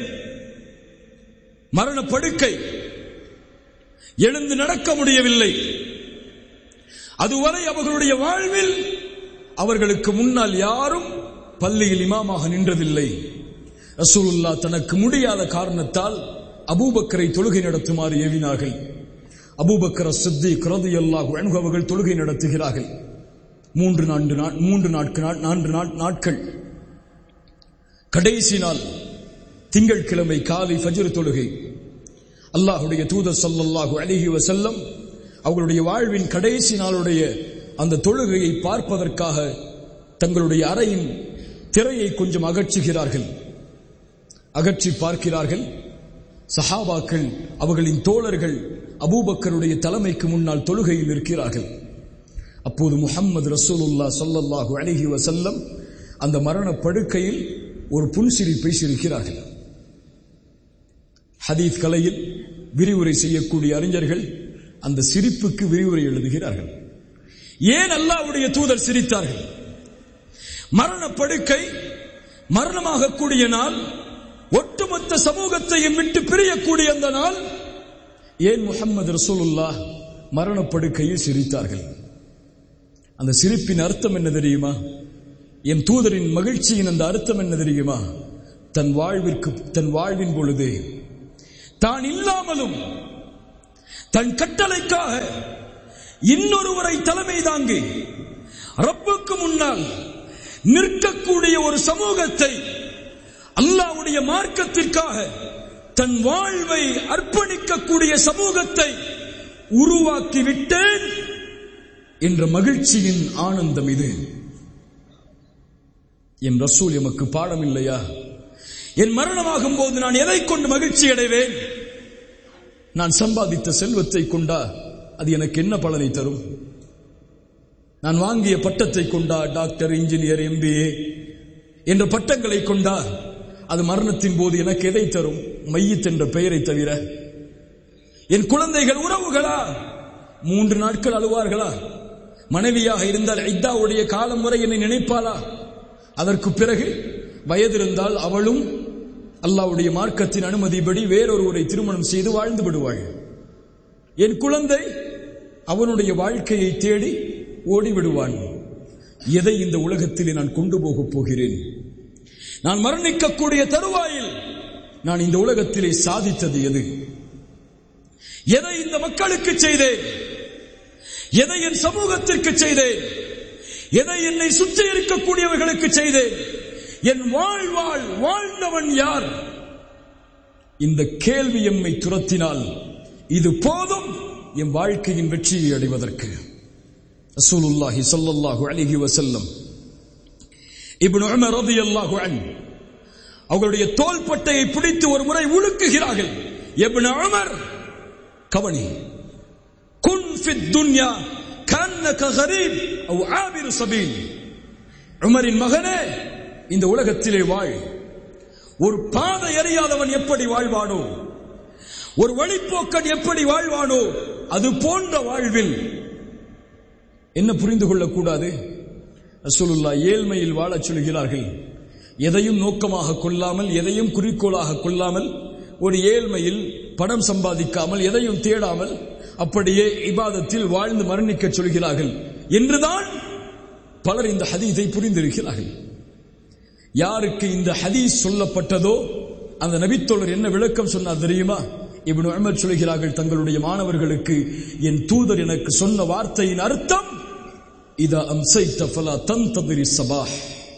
மரண படுக்கை, எழுந்து நடக்க முடியவில்லை. அதுவரை அவர்களுடைய வாழ்வில் அவர்களுக்கு முன்னால் யாரும் பள்ளியில் இமாமாக நின்றதில்லை. ரசூலுல்லாஹ் தனக்கு முடியாத காரணத்தால் அபூபக்கரை தொழுகை நடத்துமாறு ஏவினார்கள். அபூபக்கர் சித்திக் ரலியல்லாஹு அன்ஹு அவர்கள் தொழுகை நடத்துகிறார்கள். 4 நாட்கள். கடைசி நாள் திங்கட்கிழமை காலை ஃபஜ்ர் தொழுகை. அல்லாஹ்வுடைய தூதர் ஸல்லல்லாஹு அலைஹி வஸல்லம் அவர்களுடைய வாழ்வின் கடைசி நாளுடைய அந்த தொழுகையை பார்ப்பதற்காக தங்களுடைய அறையின் திரையை கொஞ்சம் அகற்றுகிறார்கள். அகற்றி பார்க்கிறார்கள். சஹாபாக்கள், அவர்களின் தோழர்கள் அபூபக்கருடைய தலைமைக்கு முன்னால் தொழுகையில் இருக்கிறார்கள். அப்போது முஹம்மது ரசூலுல்லாஹ் ஸல்லல்லாஹு அலைஹி வஸல்லம் அந்த மரண படுக்கையில் ஒரு புன்சிரிப்பை சிரிக்கிறார்கள். ஹதீஸ் கலையில் விரிவுரை செய்யக்கூடிய அறிஞர்கள் அந்த சிரிப்புக்கு விரிவுரை எழுதுகிறார்கள். ஏன் அல்லாஹ்வுடைய தூதர் சிரித்தார்கள்? மரண படுக்கை, மரணமாக கூடிய நாள், ஒட்டுமொத்த சமூகத்தையும் விட்டு பிரியக்கூடிய அந்த நாள், ஏன் முஹம்மது ரசூலுல்லாஹ் மரணப்படுக்கையில் சிரித்தார்கள்? அந்த சிரிப்பின் அர்த்தம் என்ன தெரியுமா? என் தூதரின் மகிழ்ச்சியின் அந்த அர்த்தம் என்ன தெரியுமா? தன் வாழ்வின் பொழுதே தான் இல்லாமலும் தன் கட்டளைக்காக இன்னொருவரை தலைமை தாங்கி ரப்புக்கு முன்னால் நிற்கக்கூடிய ஒரு சமூகத்தை, அல்லாஹ்வுடைய மார்க்கத்திற்காக தன் வாழ்வை அர்ப்பணிக்கக்கூடிய சமூகத்தை உருவாக்கி விட்டேன் என்ற மகிழ்ச்சியின் ஆனந்தம் இது. என் ரசூல் எமக்கு பாடம் இல்லையா? என் மரணமாகும் போது நான் எதை கொண்டு மகிழ்ச்சி அடைவேன்? நான் சம்பாதித்த செல்வத்தை கொண்டா அது எனக்கு என்ன பலனை தரும்? நான் வாங்கிய பட்டத்தை கொண்டா, டாக்டர், இன்ஜினியர், MBA என்ற பட்டங்களை கொண்டா அது மரணத்தின் போது எனக்கு எதை தரும்? மையத் என்ற பெயரை தவிர. என் குழந்தைகள் உறவுகளா 3 நாட்கள் அழுவார்களா? மனைவியாக இருந்தால் இத்தாவுடைய காலம் வரை என்னை நினைப்பாளா? அதற்கு பிறகு வயதிருந்தால் அவளும் அல்லாஹ்வுடைய மார்க்கத்தின் அனுமதிப்படி வேறொருவரை திருமணம் செய்து வாழ்ந்து விடுவாள். என் குழந்தை அவனுடைய வாழ்க்கையை தேடி ஓடிவிடுவான். எதை இந்த உலகத்திலே நான் கொண்டு போகப் போகிறேன்? நான் மரணிக்கக்கூடிய தருவாயில் நான் இந்த உலகத்திலே சாதித்தது எது? எதை இந்த மக்களுக்கு செய்தேன்? எதை என் சமூகத்திற்கு செய்தேன்? எதை என்னை சுற்றி இருக்கக்கூடியவர்களுக்கு செய்தேன்? என் வாழ்ந்தவன் யார்? இந்த கேள்வி எம்மை துரத்தினால் இது போதும் என் வாழ்க்கையின் வெற்றியை அடைவதற்கு. ரசூலுல்லாஹி ஸல்லல்லாஹு அலைஹி வஸல்லம் இப்னு உமர் ரலியல்லாஹு அன்ஹு அவர்களுடைய தோள்பட்டையை பிடித்து ஒரு முறை உலுக்குகிறார்கள். இப்னு உமர், கவனி, குன் ஃபித் துன்யா கன்னக கரீப் அவ் ஆபிரு சபீல். உமரின் மகனே, இந்த உலகத்திலே வாழ். ஒரு பாதை அறியாதவன் எப்படி வாழ்வானோ, ஒரு வழிப்போக்கன் எப்படி வாழ்வானோ, அது போன்ற வாழ்வில் என்ன புரிந்து கொள்ளக்கூடாது? ரசூலுல்லாஹ் ஏழ்மையில் வாழச் சொல்கிறார்கள். எதையும் நோக்கமாக கொள்ளாமல், எதையும் குறிக்கோளாக கொள்ளாமல், ஒரு ஏழ்மையில் பணம் சம்பாதிக்காமல், எதையும் தேடாமல் அப்படியே இபாதத்தில் வாழ்ந்து மரணிக்க சொல்கிறார்கள் என்றுதான் பலர் இந்த ஹதீஸை புரிந்திருக்கிறார்கள். யாருக்கு இந்த ஹதீஸ் சொல்லப்பட்டதோ அந்த நபித்தோழர் என்ன விளக்கம் சொன்னார் தெரியுமா? இப்னு உமர் சொல்கிறார்கள் தங்களுடைய மாணவர்களுக்கு, என் தூதர் எனக்கு சொன்ன வார்த்தையின் அர்த்தம், இதா அம்சைத ஃபலா தன்ததிரி ஸபாஹ்.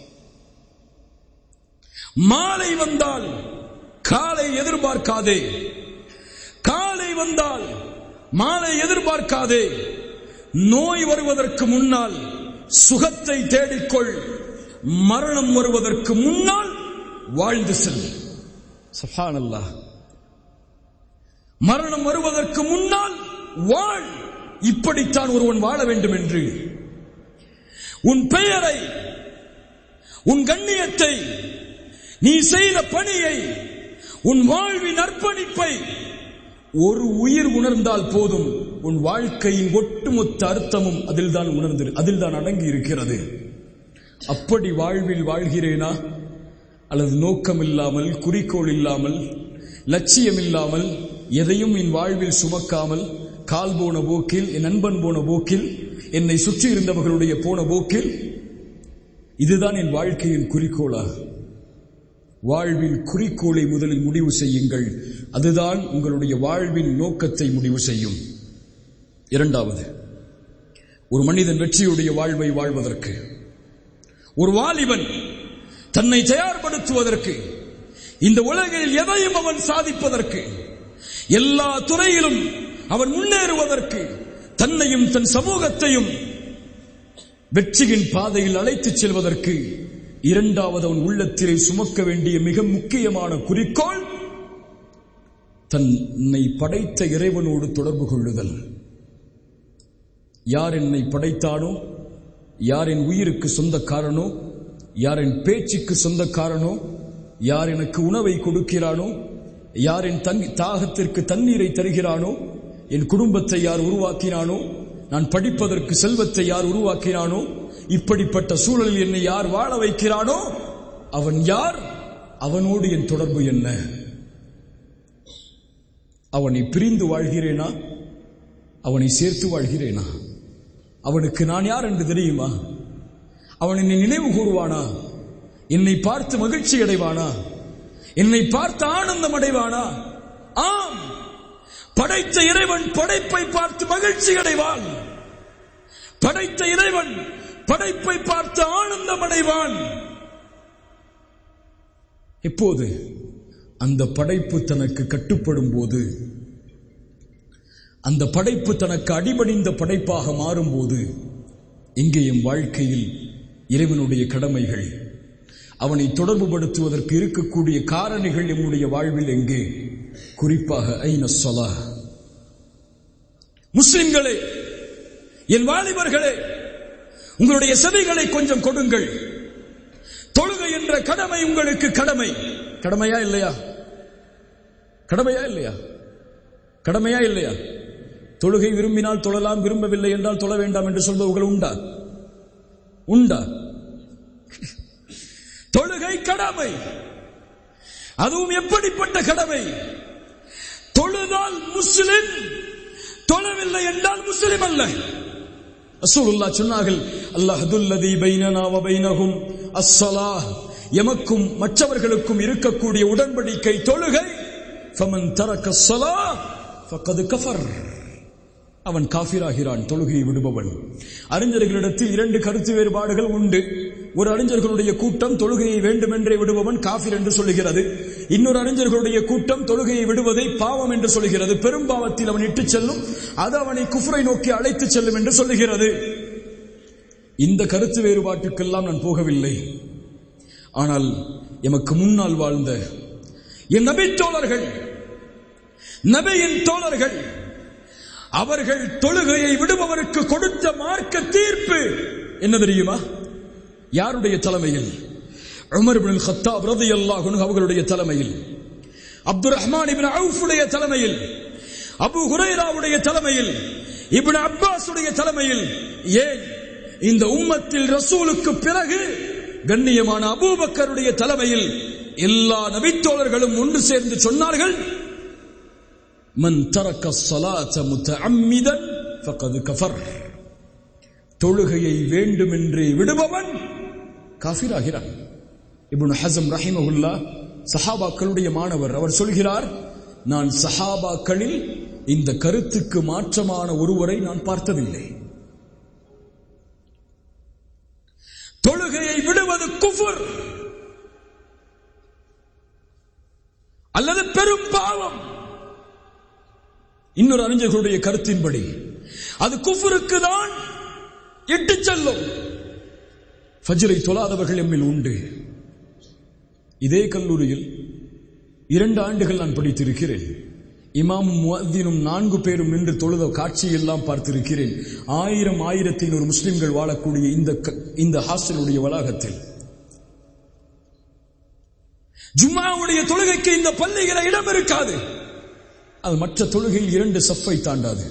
மாலை வந்தால் காலை எதிர்பார்க்காதே, காலை வந்தால் மாலை எதிர்பார்க்காதே. நோய் வருவதற்கு முன்னால் சுகத்தை தேடிக்கொள், மரணம் வருவதற்கு முன்னால் வாழ்ந்து செல். சுப்ஹானல்லாஹ். மரணம் வருவதற்கு முன்னால் வாழ். இப்படித்தான் ஒருவன் வாழ வேண்டும் என்று உன் பெயரை, உன் கண்ணியத்தை, நீ செய்த பணியை, உன் வாழ்வின் அர்ப்பணிப்பை ஒரு உயிர் உணர்ந்தால் போதும். உன் வாழ்க்கையின் ஒட்டுமொத்த அர்த்தமும் அதில்தான் அடங்கி இருக்கிறது. அப்படி வாழ்வில் வாழ்கிறேனா, அல்லது நோக்கம் இல்லாமல், குறிக்கோள் இல்லாமல், லட்சியம் இல்லாமல், எதையும் என் வாழ்வில் சுமக்காமல், கால் போன போக்கில், என் நண்பன் போன போக்கில், என்னை சுற்றி இருந்தவர்களுடைய போன போக்கில், இதுதான் என் வாழ்க்கையின் குறிக்கோளா? வாழ்வின் குறிக்கோளை முதலில் முடிவு செய்யுங்கள். அதுதான் உங்களுடைய வாழ்வின் நோக்கத்தை முடிவு செய்யும். இரண்டாவது, ஒரு மனிதன் வெற்றியுடைய வாழ்வை வாழ்வதற்கு, ஒரு வாலிபன் தன்னை தயார்படுத்துவதற்கு, இந்த உலகில் எதையும் அவன் சாதிப்பதற்கு, எல்லா துறையிலும் அவன் முன்னேறுவதற்கு, தன்னையும் தன் சமூகத்தையும் வெற்றியின் பாதையில் அழைத்துச் செல்வதற்கு, இரண்டாவது அவன் உள்ளத்திலே சுமக்க வேண்டிய மிக முக்கியமான குறிக்கோள் தன்னை படைத்த இறைவனோடு தொடர்பு கொள்ளுதல். யார் என்னை படைத்தானோ, யார் என் உயிருக்கு சொந்தக்காரனோ, யார் என் பேச்சுக்கு சொந்தக்காரனோ, யார் எனக்கு உணவை கொடுக்கிறானோ, யார் என் தாகத்திற்கு தண்ணீரை தருகிறானோ, என் குடும்பத்தை யார் உருவாக்கினானோ, நான் படிப்பதற்கு செல்வத்தை யார் உருவாக்கினானோ, இப்படிப்பட்ட சூழலில் என்னை யார் வாழ வைக்கிறானோ, அவன் யார்? அவனோடு என் தொடர்பு என்ன? அவனை பிரிந்து வாழ்கிறேனா, அவனை சேர்த்து வாழ்கிறேனா? அவனுக்கு நான் யார் என்று தெரியுமா? அவன் என்னை நினைவு கூறுவானா? என்னை பார்த்து மகிழ்ச்சி அடைவானா? என்னை பார்த்து ஆனந்தம் அடைவானா? ஆம், படைத்த இறைவன் படைப்பை பார்த்து மகிழ்ச்சி அடைவான். படைத்த இறைவன் படைப்பை பார்த்து ஆனந்தம் அடைவான். எப்போது? அந்த படைப்பு தனக்கு கட்டுப்படும் போது, அந்த படைப்பு தனக்கு அடிபணிந்த படைப்பாக மாறும்போது, இங்கே எம் வாழ்க்கையில் இறைவனுடைய கடமைகள், அவனை தொடர்புபடுத்துவதற்கு இருக்கக்கூடிய காரணிகள் நம்முடைய வாழ்வில் எங்கே? குறிப்பாக ஐன ஸலா. முஸ்லிம்களே, என் வாலிபர்களே, உங்களுடைய செவிகளை கொஞ்சம் கொடுங்கள். தொழுகை என்ற கடமை உங்களுக்கு கடமை. கடமையா இல்லையா? கடமையா இல்லையா? கடமையா இல்லையா? தொழுகை விரும்பினால் தொழலாம், விரும்பவில்லை என்றால் தொழ வேண்டாம் என்று சொல்பவர்கள் உண்டா? உண்டா? தொழுகை கடமை. அதுவும் எப்படிப்பட்ட கடமை? தொழுதால் முஸ்லிம், தொழவில்லை என்றால் முஸ்லிம் அல்ல. ரசூலுல்லாஹ் சொன்னார்கள், அல்லாஹுல்லதி பைனனா வ பைனஹும் அஸ்ஸலாஹ், எமக்கும் மற்றவர்களுக்கும் இருக்கக்கூடிய உடன்படிக்கை தொழுகை. ஃபமன் தரக ஸலாஹ் ஃபகத் கஃபர், அவன் காஃபிராகிறான், தொழுகையை விடுபவன். அறிஞர்களிடத்தில் 2 கருத்து வேறுபாடுகள் உண்டு. ஒரு அறிஞர்களுடைய கூட்டம் தொழுகையை வேண்டுமென்றே விடுபவன் காஃபிர் என்று சொல்லுகிறது. இன்னொரு அறிஞர்களுடைய கூட்டம் தொழுகையை விடுவதை பாவம் என்று சொல்லுகிறது. பெரும்பாவத்தில் அவன் இட்டுச் செல்லும், அது அவனை குஃப்ரை நோக்கி அழைத்துச் செல்லும் என்று சொல்லுகிறது. இந்த கருத்து வேறுபாட்டுக்கெல்லாம் நான் போகவில்லை. ஆனால் எமக்கு முன்னால் வாழ்ந்த என் நபி தோழர்கள், நபியின் தோழர்கள், அவர்கள் தொழுகையை விடுபவருக்கு கொடுத்த மார்க்க தீர்ப்பு என்ன தெரியுமா? யாருடைய தலைமையில்? உமர் இப்னு கத்தாப் ரலியல்லாஹு அன்ஹு அவர்களுடைய தலைமையில், அப்துர் ரஹ்மான் இப்னு அவுஃபுடைய தலைமையில், அபூ ஹுரைராவுடைய தலைமையில், இப்னு அப்பாஸுடைய தலைமையில். ஏன் இந்த உம்மத்தில் ரசூலுக்கு பிறகு கண்ணியமான அபூபக்கருடைய தலைமையில் எல்லா நபித்தோழர்களும் ஒன்று சேர்ந்து சொன்னார்கள், மன் தரக ஸலாத முத்தஅம்மிதன் ஃபகத் கஃபர், தொழுகையை வேண்டுமென்றே விடுபவன் காஃபிராகிறான். இப்னு ஹஸம் ரஹிமஹுல்லாஹ் சஹாபாக்களுடைய மாணவர். அவர் சொல்கிறார், நான் சஹாபாக்களில் இந்த கருத்துக்கு மாற்றமான ஒருவரை நான் பார்த்ததில்லை. தொழுகையை விடுவது குஃபர் அல்லது பெரும் பாவம். இன்னொரு அறிஞர்களுடைய கருத்தின்படி அது குஃபருக்கு தான் இட்டுச் செல்லும். ஃபஜ்ரை தொழாதவர்கள் எம்மில் உண்டு. இதே கல்லூரியில் 2 ஆண்டுகள் நான் படித்திருக்கிறேன். இமாமும் முஅத்தினும் 4 பேரும் நின்று தொழுத காட்சியெல்லாம் பார்த்திருக்கிறேன். 1000-1100 முஸ்லிம்கள் வாழக்கூடிய இந்த ஹாஸ்டலுடைய வளாகத்தில் ஜும்மாவுடைய தொழுகைக்கு இந்த பள்ளிகளை இடம் இருக்காது. அது மற்ற தொழுகையில் 2 சஃப்பை தாண்டாது.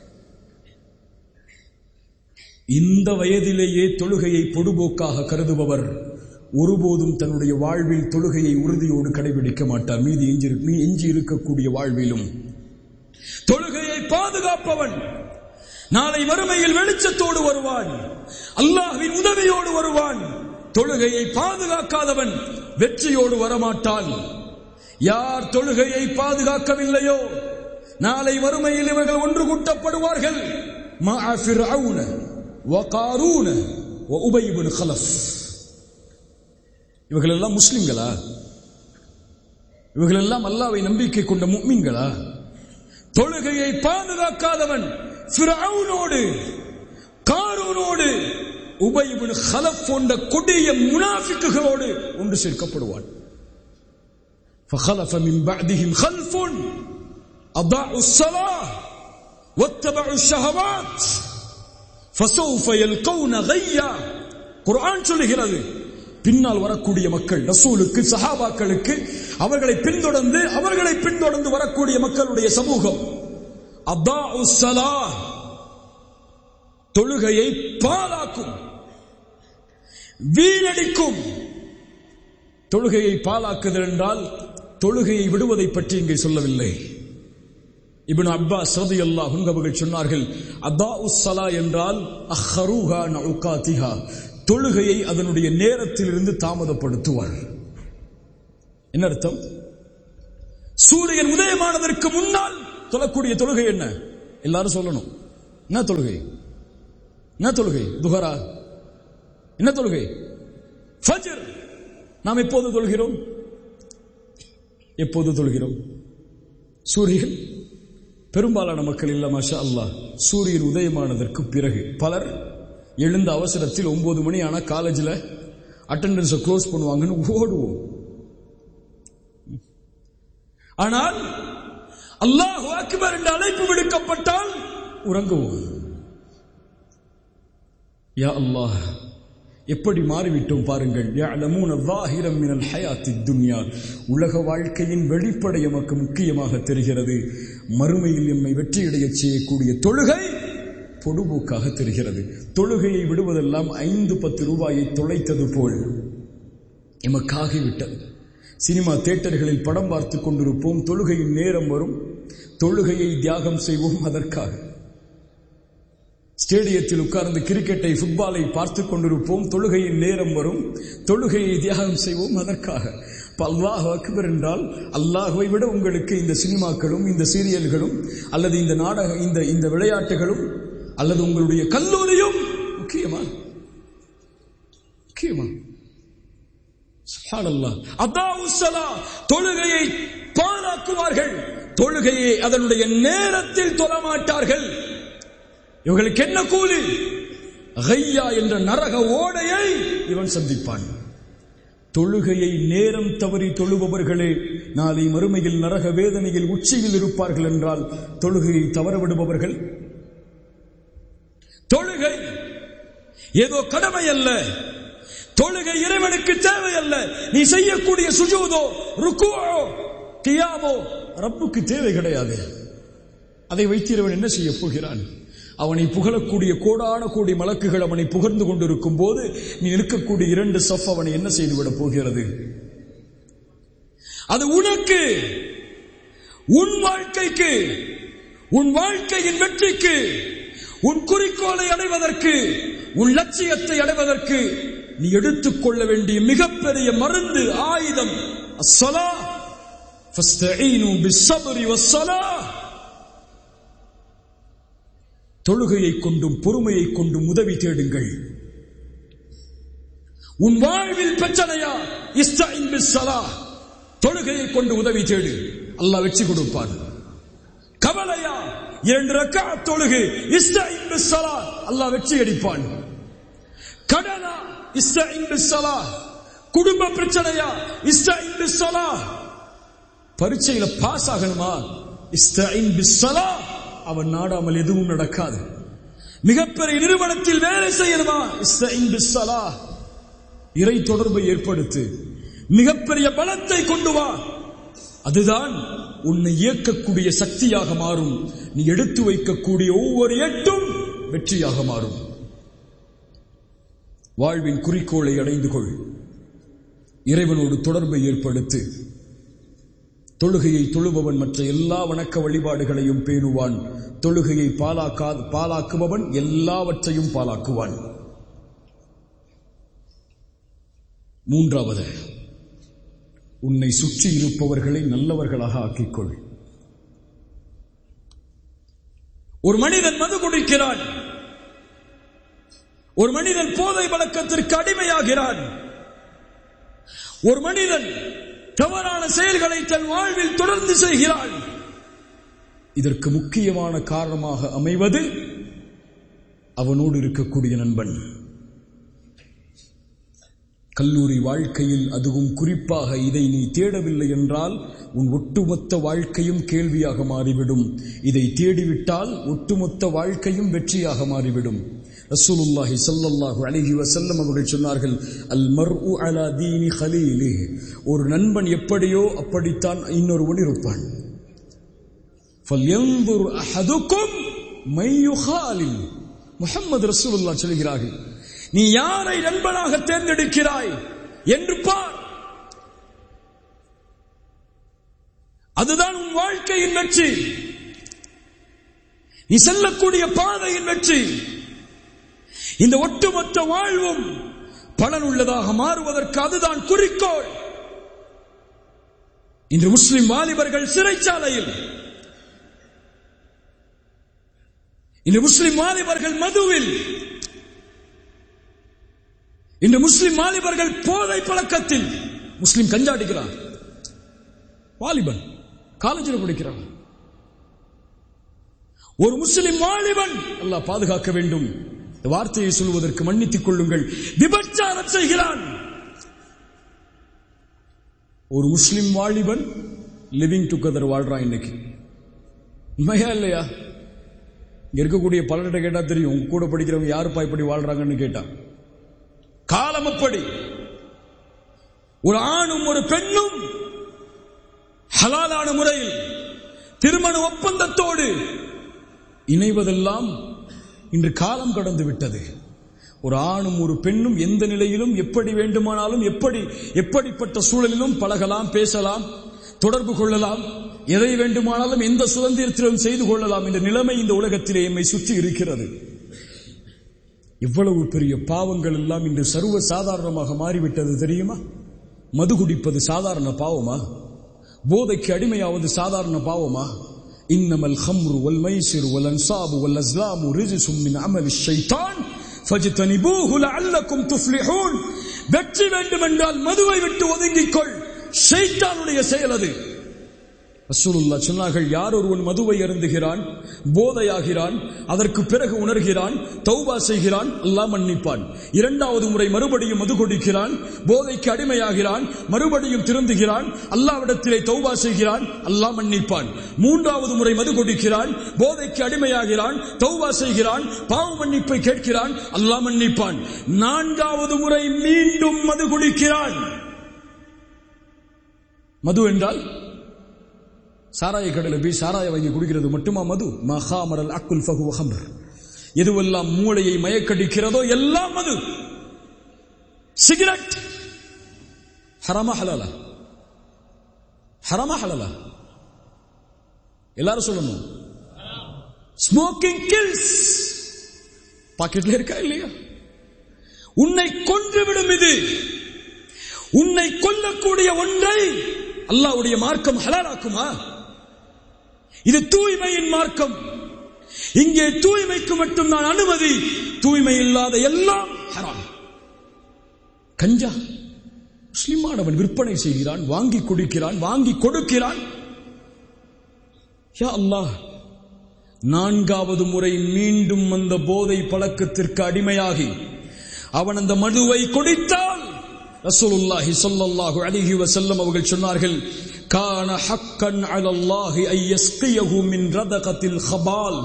இந்த வயதிலேயே தொழுகையை பொடுபோக்காக கருதுபவர் ஒருபோதும் தன்னுடைய வாழ்வில் தொழுகையை உறுதியோடு கடைபிடிக்க மாட்டார். மீதி எஞ்சி இருக்கக்கூடிய வாழ்விலும் தொழுகையை பாதுகாப்பவன் நாளை வறுமையில் வெளிச்சத்தோடு வருவான், அல்லாஹ்வின் உதவியோடு வருவான். தொழுகையை பாதுகாக்காதவன் வெற்றியோடு வரமாட்டான். யார் தொழுகையை பாதுகாக்கவில்லையோ நாளை வறுமையில் இவர்கள் ஒன்று கூட்டப்படுவார்கள். மஅ ஃபிர்அவுன வ காரூன வ உபய் இப்னு கலஃப். இவர்கள் எல்லாம் முஸ்லிம்களா? இவர்கள் எல்லாம் அல்லாஹ்வை நம்பிக்கை கொண்ட முஃமின்களா? தொழுகையை பாதுகாக்காதவன் ஃபிர்அவுனோடு, காரூனோடு, உபய் இப்னு கலஃப் போன்ற கொடிய முனாஃபிக்குகளோடு ஒன்று சேர்க்கப்படுவான். فخلف من بعدهم خلف أضاعوا الصلاة واتبعوا الشهوات فسوف يلقون غيا. குர்ஆன் சொல்லுகிறது, பின்னால் வரக்கூடிய மக்கள், ரசூலுக்கு, சஹாபாக்களுக்கு அவர்களை பின்தொடர்ந்து வரக்கூடிய மக்களுடைய சமூகம் அதாஉ ஸலாஹ், தொழுகையை பாழாக்கும், வீணடிக்கும். தொழுகையை பாழாக்குதல் என்றால் தொழுகையை விடுவதை பற்றி இங்கே சொல்லவில்லை. இப்னு அப்பாஸ் ரலியல்லாஹு அன்ஹு அவர்கள் சொன்னார்கள், அதாஉ ஸலா என்றால் அஹ்ருஹா நஉகாதிஹா, தொழுகையை அதனுடைய நேரத்திலிருந்து தாமதப்படுத்துவார். என்ன அர்த்தம்? சூரியன் உதயமானதற்கு முன்னால் தொழக்கூடிய தொழுகை என்ன? எல்லாரும் சொல்லணும். என்ன தொழுகை? என்ன தொழுகை? துஹரா? என்ன தொழுகை? ஃபஜ்ர். நாம் எப்போது தொழுகிறோம்? எப்போது தொழுகிறோம்? சூரியன் பெரும்பாலான மக்கள் இல்ல, மாஷா அல்லாஹ், சூரியன் உதயமானதற்கு பிறகு. பலர் எழுந்த அவசரத்தில் 9 மணி ஆனா காலேஜில் அட்டெண்டன்ஸை க்ளோஸ் பண்ணுவாங்கன்னு ஓடுவோம். ஆனால் அல்லாஹு அக்பர் என்ற அழைப்பு விடுக்கப்பட்டால் உறங்குவோம். யா அல்லாஹ், எப்படி மாறிவிட்டோம் பாருங்கள். யஅலமூன ஸாஹிரம் மினல் ஹயாத்தித் துன்யா, உலக வாழ்க்கையின் வெளிப்படை எமக்கு முக்கியமாக தெரிகிறது. மறுமையில் எம்மை வெற்றியடைய செய்யக்கூடிய தொழுகை பொடுபோக்காக தெரிகிறது. தொழுகையை விடுவதெல்லாம் 5-10 ரூபாயை தொலைத்தது போல் எமக்காகிவிட்டது. சினிமா தியேட்டர்களில் படம் பார்த்து கொண்டிருப்போம், தொழுகையின் நேரம் வரும், தொழுகையை தியாகம் செய்வோம் அதற்காக. ஸ்டேடியத்தில் உட்கார்ந்து கிரிக்கெட்டை ஃபுட்பாலை பார்த்து கொண்டிருப்போம், தொழுகையின் நேரம் வரும், தொழுகையை தியாகம் செய்வோம் அதற்காக. அல்லாஹ் அக்பர் என்றால் அல்லாஹுவை விட உங்களுக்கு இந்த சினிமாக்களும் இந்த சீரியல்களும் அல்லது இந்த நாடக இந்த விளையாட்டுகளும் அல்லது உங்களுடைய கல்லூரியும் முக்கியமா? சுப்ஹானல்லாஹ். அதாவுஸ்ஸலா, தொழுகையை பாழாக்குவார்கள், தொழுகையை அதனுடைய நேரத்தில் தொழமாட்டார்கள். இவர்களுக்கு என்ன கூலி? கையா என்ற நரக ஓடையை இவன் சந்திப்பான். தொழுகையை நேரம் தவறி தொழுபவர்களே நாளை மறுமையில் நரக வேதனையில் உச்சியில் இருப்பார்கள் என்றால் தொழுகையை தவறவிடுபவர்கள். தொழுகை ஏதோ கடமை அல்ல, தொழுகை இறைவனுக்கு தேவை அல்ல. நீ செய்யக்கூடிய சுஜூதோ ருக்குவோ கியாமோ ரப்புக்கு தேவை கிடையாது. அதை வைத்திருவன் என்ன செய்ய போகிறான்? அவனை புகழக்கூடிய கோடான கோடி மலக்குகள் அவனை புகழ்ந்து கொண்டிருக்கும் போது நீ இருக்கக்கூடிய 2 சஃப் அவனை என்ன செய்துவிடப் போகிறது? அது உனக்கு, உன் வாழ்க்கைக்கு, உன் வாழ்க்கையின் வெற்றிக்கு, உன் குறிக்கோளை அடைவதற்கு, உன் லட்சியத்தை அடைவதற்கு நீ எடுத்துக்கொள்ள வேண்டிய மிகப்பெரிய மருந்து, ஆயுதம். அஸ்ஸலாஹ் ஃபஸ்தஈனு பிஸ்ஸப்ரி வஸ்ஸலாஹ். தொழுகையை கொண்டும் பொறுமையை கொண்டும் உதவி தேடுங்கள். உன் வாழ்வில் பிரச்சனையா? இஸ்தஈன் பிஸ்ஸலாஹ், தொழுகையை கொண்டு உதவி தேடு, அல்லாஹ் வெற்றி கொடுப்பான். கவலையா? 2 ரக்அத் தொழுகை, இஸ்தஈன் பிஸ்ஸலாஹ், அல்லாஹ் வெற்றி அளிப்பான். கடனா? இஸ்தஈன் பிஸ்ஸலாஹ். குடும்ப பிரச்சனையா? இஸ்தஈன் பிஸ்ஸலாஹ். பரீட்சையில பாஸ் ஆகணுமா? இஸ்தஈன் பிஸ்ஸலாஹ். அவன் நாடாமல் எதுவும் நடக்காது. மிகப்பெரிய நிறுவனத்தில் வேலை செய்யணுமா? இஸ்தஈன் பிஸ்ஸலாஹ். இறை தொடர்பை ஏற்படுத்து, மிகப்பெரிய பலத்தை கொண்டு வா. அதுதான் உன்னை இயக்கக்கூடிய சக்தியாக மாறும். நீ எடுத்து வைக்கக்கூடிய ஒவ்வொரு எட்டும் வெற்றியாக மாறும். வாழ்வின் குறிக்கோளை அடைந்து கொள், இறைவனோடு தொடர்பை ஏற்படுத்து. தொழுகையை தொழுபவன் மற்ற எல்லா வணக்க வழிபாடுகளையும் பேணுவான். தொழுகையை பாலாக்குபவன் எல்லாவற்றையும் பாலாக்குவான். 3வது, உன்னை சுற்றி இருப்பவர்களை நல்லவர்களாக ஆக்கிக்கொள். ஒரு மனிதன் மது குடிக்கிறான், ஒரு மனிதன் போதை பழக்கத்திற்கு அடிமையாகிறான், ஒரு மனிதன் தவறான செயல்களை தன் வாழ்வில் தொடர்ந்து செய்கிறான். இதற்கு முக்கியமான காரணமாக அமைவது அவனோடு இருக்கக்கூடிய நண்பன். கல்லூரி வாழ்க்கையில் அதுவும் குறிப்பாக இதை நீ தேடவில்லை என்றால் உன் ஒட்டுமொத்த வாழ்க்கையும் கேள்வியாக மாறிவிடும். இதை தேடிவிட்டால் ஒட்டுமொத்த வாழ்க்கையும் வெற்றியாக மாறிவிடும். ரசூலுல்லாஹி ஸல்லல்லாஹு அலைஹி வஸல்லம் அவர்கள் சொன்னார்கள், அல் மர்உ அலா தீனி கலீலிஹி, ஒரு நண்பன் எப்படியோ அப்படித்தான் இன்னொருவன் இருப்பான். ஃபல்யன்துர் அஹதுக்கும் மை யுகாலில். முஹம்மது ரசூலுல்லாஹ் சொல்கிறார்கள், நீ யாரை நண்பனாக தேர்ந்தெடுக்கிறாய் என்று பார். அதுதான் உன் வாழ்க்கையின் வெற்றி, நீ செல்லக்கூடிய பாதையின் வெற்றி. இந்த ஒட்டுமொத்த வாழ்வும் பலனுள்ளதாக மாறுவதற்கு அதுதான் குறிக்கோள். இன்று முஸ்லிம் வாலிபர்கள் சிறைச்சாலையில், இன்று முஸ்லிம் வாலிபர்கள் மதுவில், இன்று முஸ்லிம் வாலிபர்கள் போதை பழக்கத்தில். முஸ்லிம் கஞ்சா அடிக்கிறான், வாலிபன் காலேஜில் குடிக்கிறான். ஒரு முஸ்லிம் வாலிபன், அல்லாஹ் பாதுகாக்க வேண்டும், வார்த்தையை சொல்வதற்கு மன்னித்துக் கொள்ளுங்கள், விபச்சாரம் செய்கிறான். ஒரு முஸ்லிம் வாலிபன் லிவிங் டுகெதர் வாழ்றான். இன்னைக்கு உண்மையா இல்லையா? இங்க இருக்கக்கூடிய பலர்கிட்ட கேட்டா தெரியும், உங்க கூட படிக்கிறவங்க யாருப்பா இப்படி வாழ்றாங்கன்னு கேட்டா. காலம் அப்படி. ஒரு ஆணும் ஒரு பெண்ணும் ஹலாலான முறையில் திருமண ஒப்பந்தத்தோடு இணைவதெல்லாம் இன்று காலம் கடந்து விட்டது. ஒரு ஆணும் ஒரு பெண்ணும் எந்த நிலையிலும் எப்படி வேண்டுமானாலும் எப்படிப்பட்ட சூழலிலும் பழகலாம், பேசலாம், தொடர்பு கொள்ளலாம், எதை வேண்டுமானாலும் எந்த சுதந்திரத்திலும் செய்து கொள்ளலாம் என்ற நிலைமை இந்த உலகத்திலே எம்மை சுற்றி இருக்கிறது. இவ்வளவு பெரிய பாவங்கள் எல்லாம் இன்று சர்வ சாதாரணமாக மாறிவிட்டது தெரியுமா? மது குடிப்பது சாதாரண பாவமா? போதைக்கு அடிமையாவது சாதாரண பாவமா? இன்னமல் ஹம்ரு வல் மைசிரு வல் அன்சாபு வல் அஸ்லாமு ரிஜ்சும் மின் அமலிஷ் ஷைத்தான் ஃபஜ்தனிபூஹு லஅல்லக்கும் துஃப்லிஹூன். வெற்றி வேண்டுமென்றால் மதுவை விட்டு ஒதுங்கிக்கொள், ஷைத்தானுடைய செயல் அது. ரசூலுல்லாஹ் சொன்னார்கள், யார் ஒருவன் மதுவை அருந்துகிறான், போதையாகிறான், அதற்கு பிறகு உணர்கிறான், தௌபா செய்கிறான், அல்லாஹ் மன்னிப்பான். இரண்டாவது முறை மறுபடியும் மது குடிக்கிறான், போதைக்கு அடிமையாகிறான், மறுபடியும் திருந்துகிறான், அல்லாஹ்விடத்திலே தௌபா செய்கிறான், அல்லாஹ் மன்னிப்பான். மூன்றாவது முறை மது குடிக்கிறான், போதைக்கு அடிமையாகிறான், தௌபா செய்கிறான், பாவ மன்னிப்பை கேட்கிறான், அல்லாஹ் மன்னிப்பான். நான்காவது முறை மீண்டும் மது குடிக்கிறான். மது என்றால் சாராய கடையில் போய் சாராய வாங்கி குடிக்கிறது மட்டுமா மது? மஹாமரல் அக்குல் ஃபஹு ஹம்ர். எதுவெல்லாம் மூளையை மயக்கடிக்கிறதோ எல்லாம் மது. சிகரெட் ஹராமா ஹலாலா? ஹராமா ஹலாலா? எல்லாரும் சொல்லணும். Smoking kills. பாக்கெட்ல இருக்கா இல்லையா? உன்னை கொன்றுவிடும். இது உன்னை கொல்லக்கூடிய ஒன்றை அல்லாஹ்வுடைய மார்க்கம் ஹலாலாக்குமா? இது தூய்மையின் மார்க்கம். இங்கே தூய்மைக்கு மட்டும் நான் அனுமதி, தூய்மை இல்லாத எல்லாம் ஹராம். கஞ்சா முஸ்லிமானவன் விற்பனை செய்கிறான், வாங்கி குடிக்கிறான், வாங்கி கொடுக்கிறான். யா அல்லாஹ், நான்காவது முறை மீண்டும் அந்த போதை பழக்கத்திற்கு அடிமையாகி அவன் அந்த மதுவை குடித்தால் ரசூலுல்லாஹி ஸல்லல்லாஹு அலைஹி வஸல்லம் அவர்கள் சொன்னார்கள், கான ஹக்கன் அலல்லாஹி ஐ யஸ்கியஹு மின் ரதகத்தில் ஹபால்.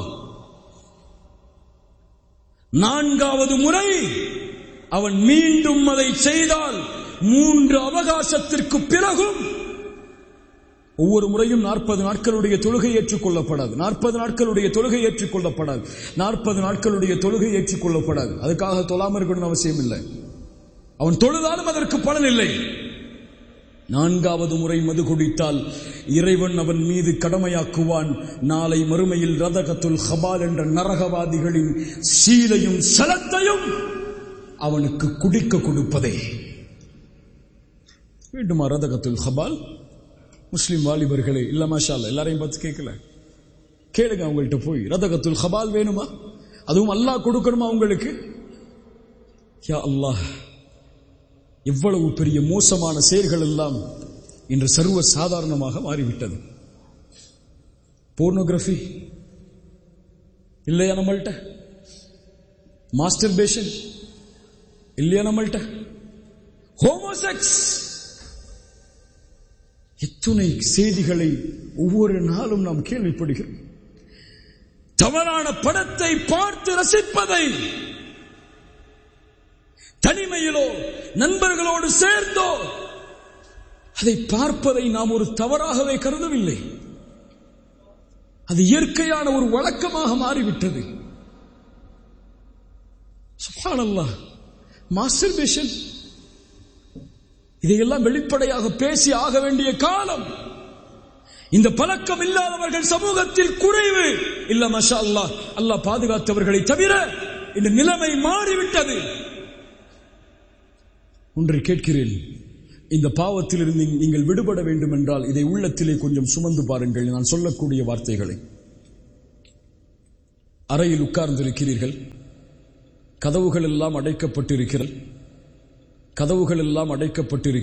நான்காவது முறை அவன் மீண்டும் அதை செய்தால் 3 அவகாசத்திற்கு பிறகும், ஒவ்வொரு முறையும் 40 நாட்களுடைய தொழுகை ஏற்றுக்கொள்ளப்படாது. 40 நாட்களுடைய தொழுகை ஏற்றுக்கொள்ளப்படாது. 40 நாட்களுடைய தொழுகை ஏற்றுக்கொள்ளப்படாது. அதுக்காக தொழாம இருக்கணும்னு அவசியம் இல்லை. அவன் தொழுதாலும் அதற்கு பலன் இல்லை. 4வது முறை மது குடித்தால் இறைவன் அவன் மீது கடமையாக்குவான், நாளை மறுமையில் ரதகத்துல் ஹபால் என்ற நரகவாதிகளின் சீலையும் சலத்தையும் அவனுக்கு குடிக்க கொடுப்பதே. வேண்டுமா ரதகத்துல் ஹபால்? முஸ்லிம் வாலிபர்களே, இல்ல மாஷா அல்லாஹ், எல்லாரையும் பார்த்து கேட்கல, கேளுங்க அவங்கள்ட்ட போய், ரதகத்துல் ஹபால் வேணுமா? அதுவும் அல்லாஹ் கொடுக்கணுமா உங்களுக்கு? யா அல்லாஹ், எவ்வளவு பெரிய மோசமான செயல்கள் எல்லாம் இன்று சர்வ சாதாரணமாக மாறிவிட்டது. போர்னோகிராஃபி இல்லையா நம்மள்ட்ட? மாஸ்டர்பேஷன் இல்லையா நம்மள்ட்ட? ஹோமோசெக்ஸ், எத்துணை செய்திகளை ஒவ்வொரு நாளும் நாம் கேள்விப்படுகிறோம். தவறான படத்தை பார்த்து ரசிப்பதை, தனிமையிலோ நண்பர்களோடு சேர்ந்தோ அதை பார்ப்பதை நாம் ஒரு தவறாகவே கருதவில்லை. அது இயற்கையான ஒரு வழக்கமாக மாறிவிட்டது. சுப்ஹானல்லாஹ், மாஸ்டர்பேஷன், இதையெல்லாம் வெளிப்படையாக பேசி ஆக வேண்டிய காலம். இந்த பழக்கம் இல்லாதவர்கள் சமூகத்தில் குறைவு இல்ல. மாஷா அல்லாஹ், அல்லாஹ் பாதுகாத்தவர்களை தவிர இந்த நிலைமை மாறிவிட்டது. ஒன்றை கேட்கிறேன், இந்த பாவத்தில் இருந்து நீங்கள் விடுபட வேண்டும் என்றால் இதை உள்ளத்திலே கொஞ்சம் சுமந்து பாருங்கள். நான் சொல்லக்கூடிய வார்த்தைகளை. அறையில் உட்கார்ந்திருக்கிறீர்கள், கதவுகள் எல்லாம் அடைக்கப்பட்டிருக்கிறது.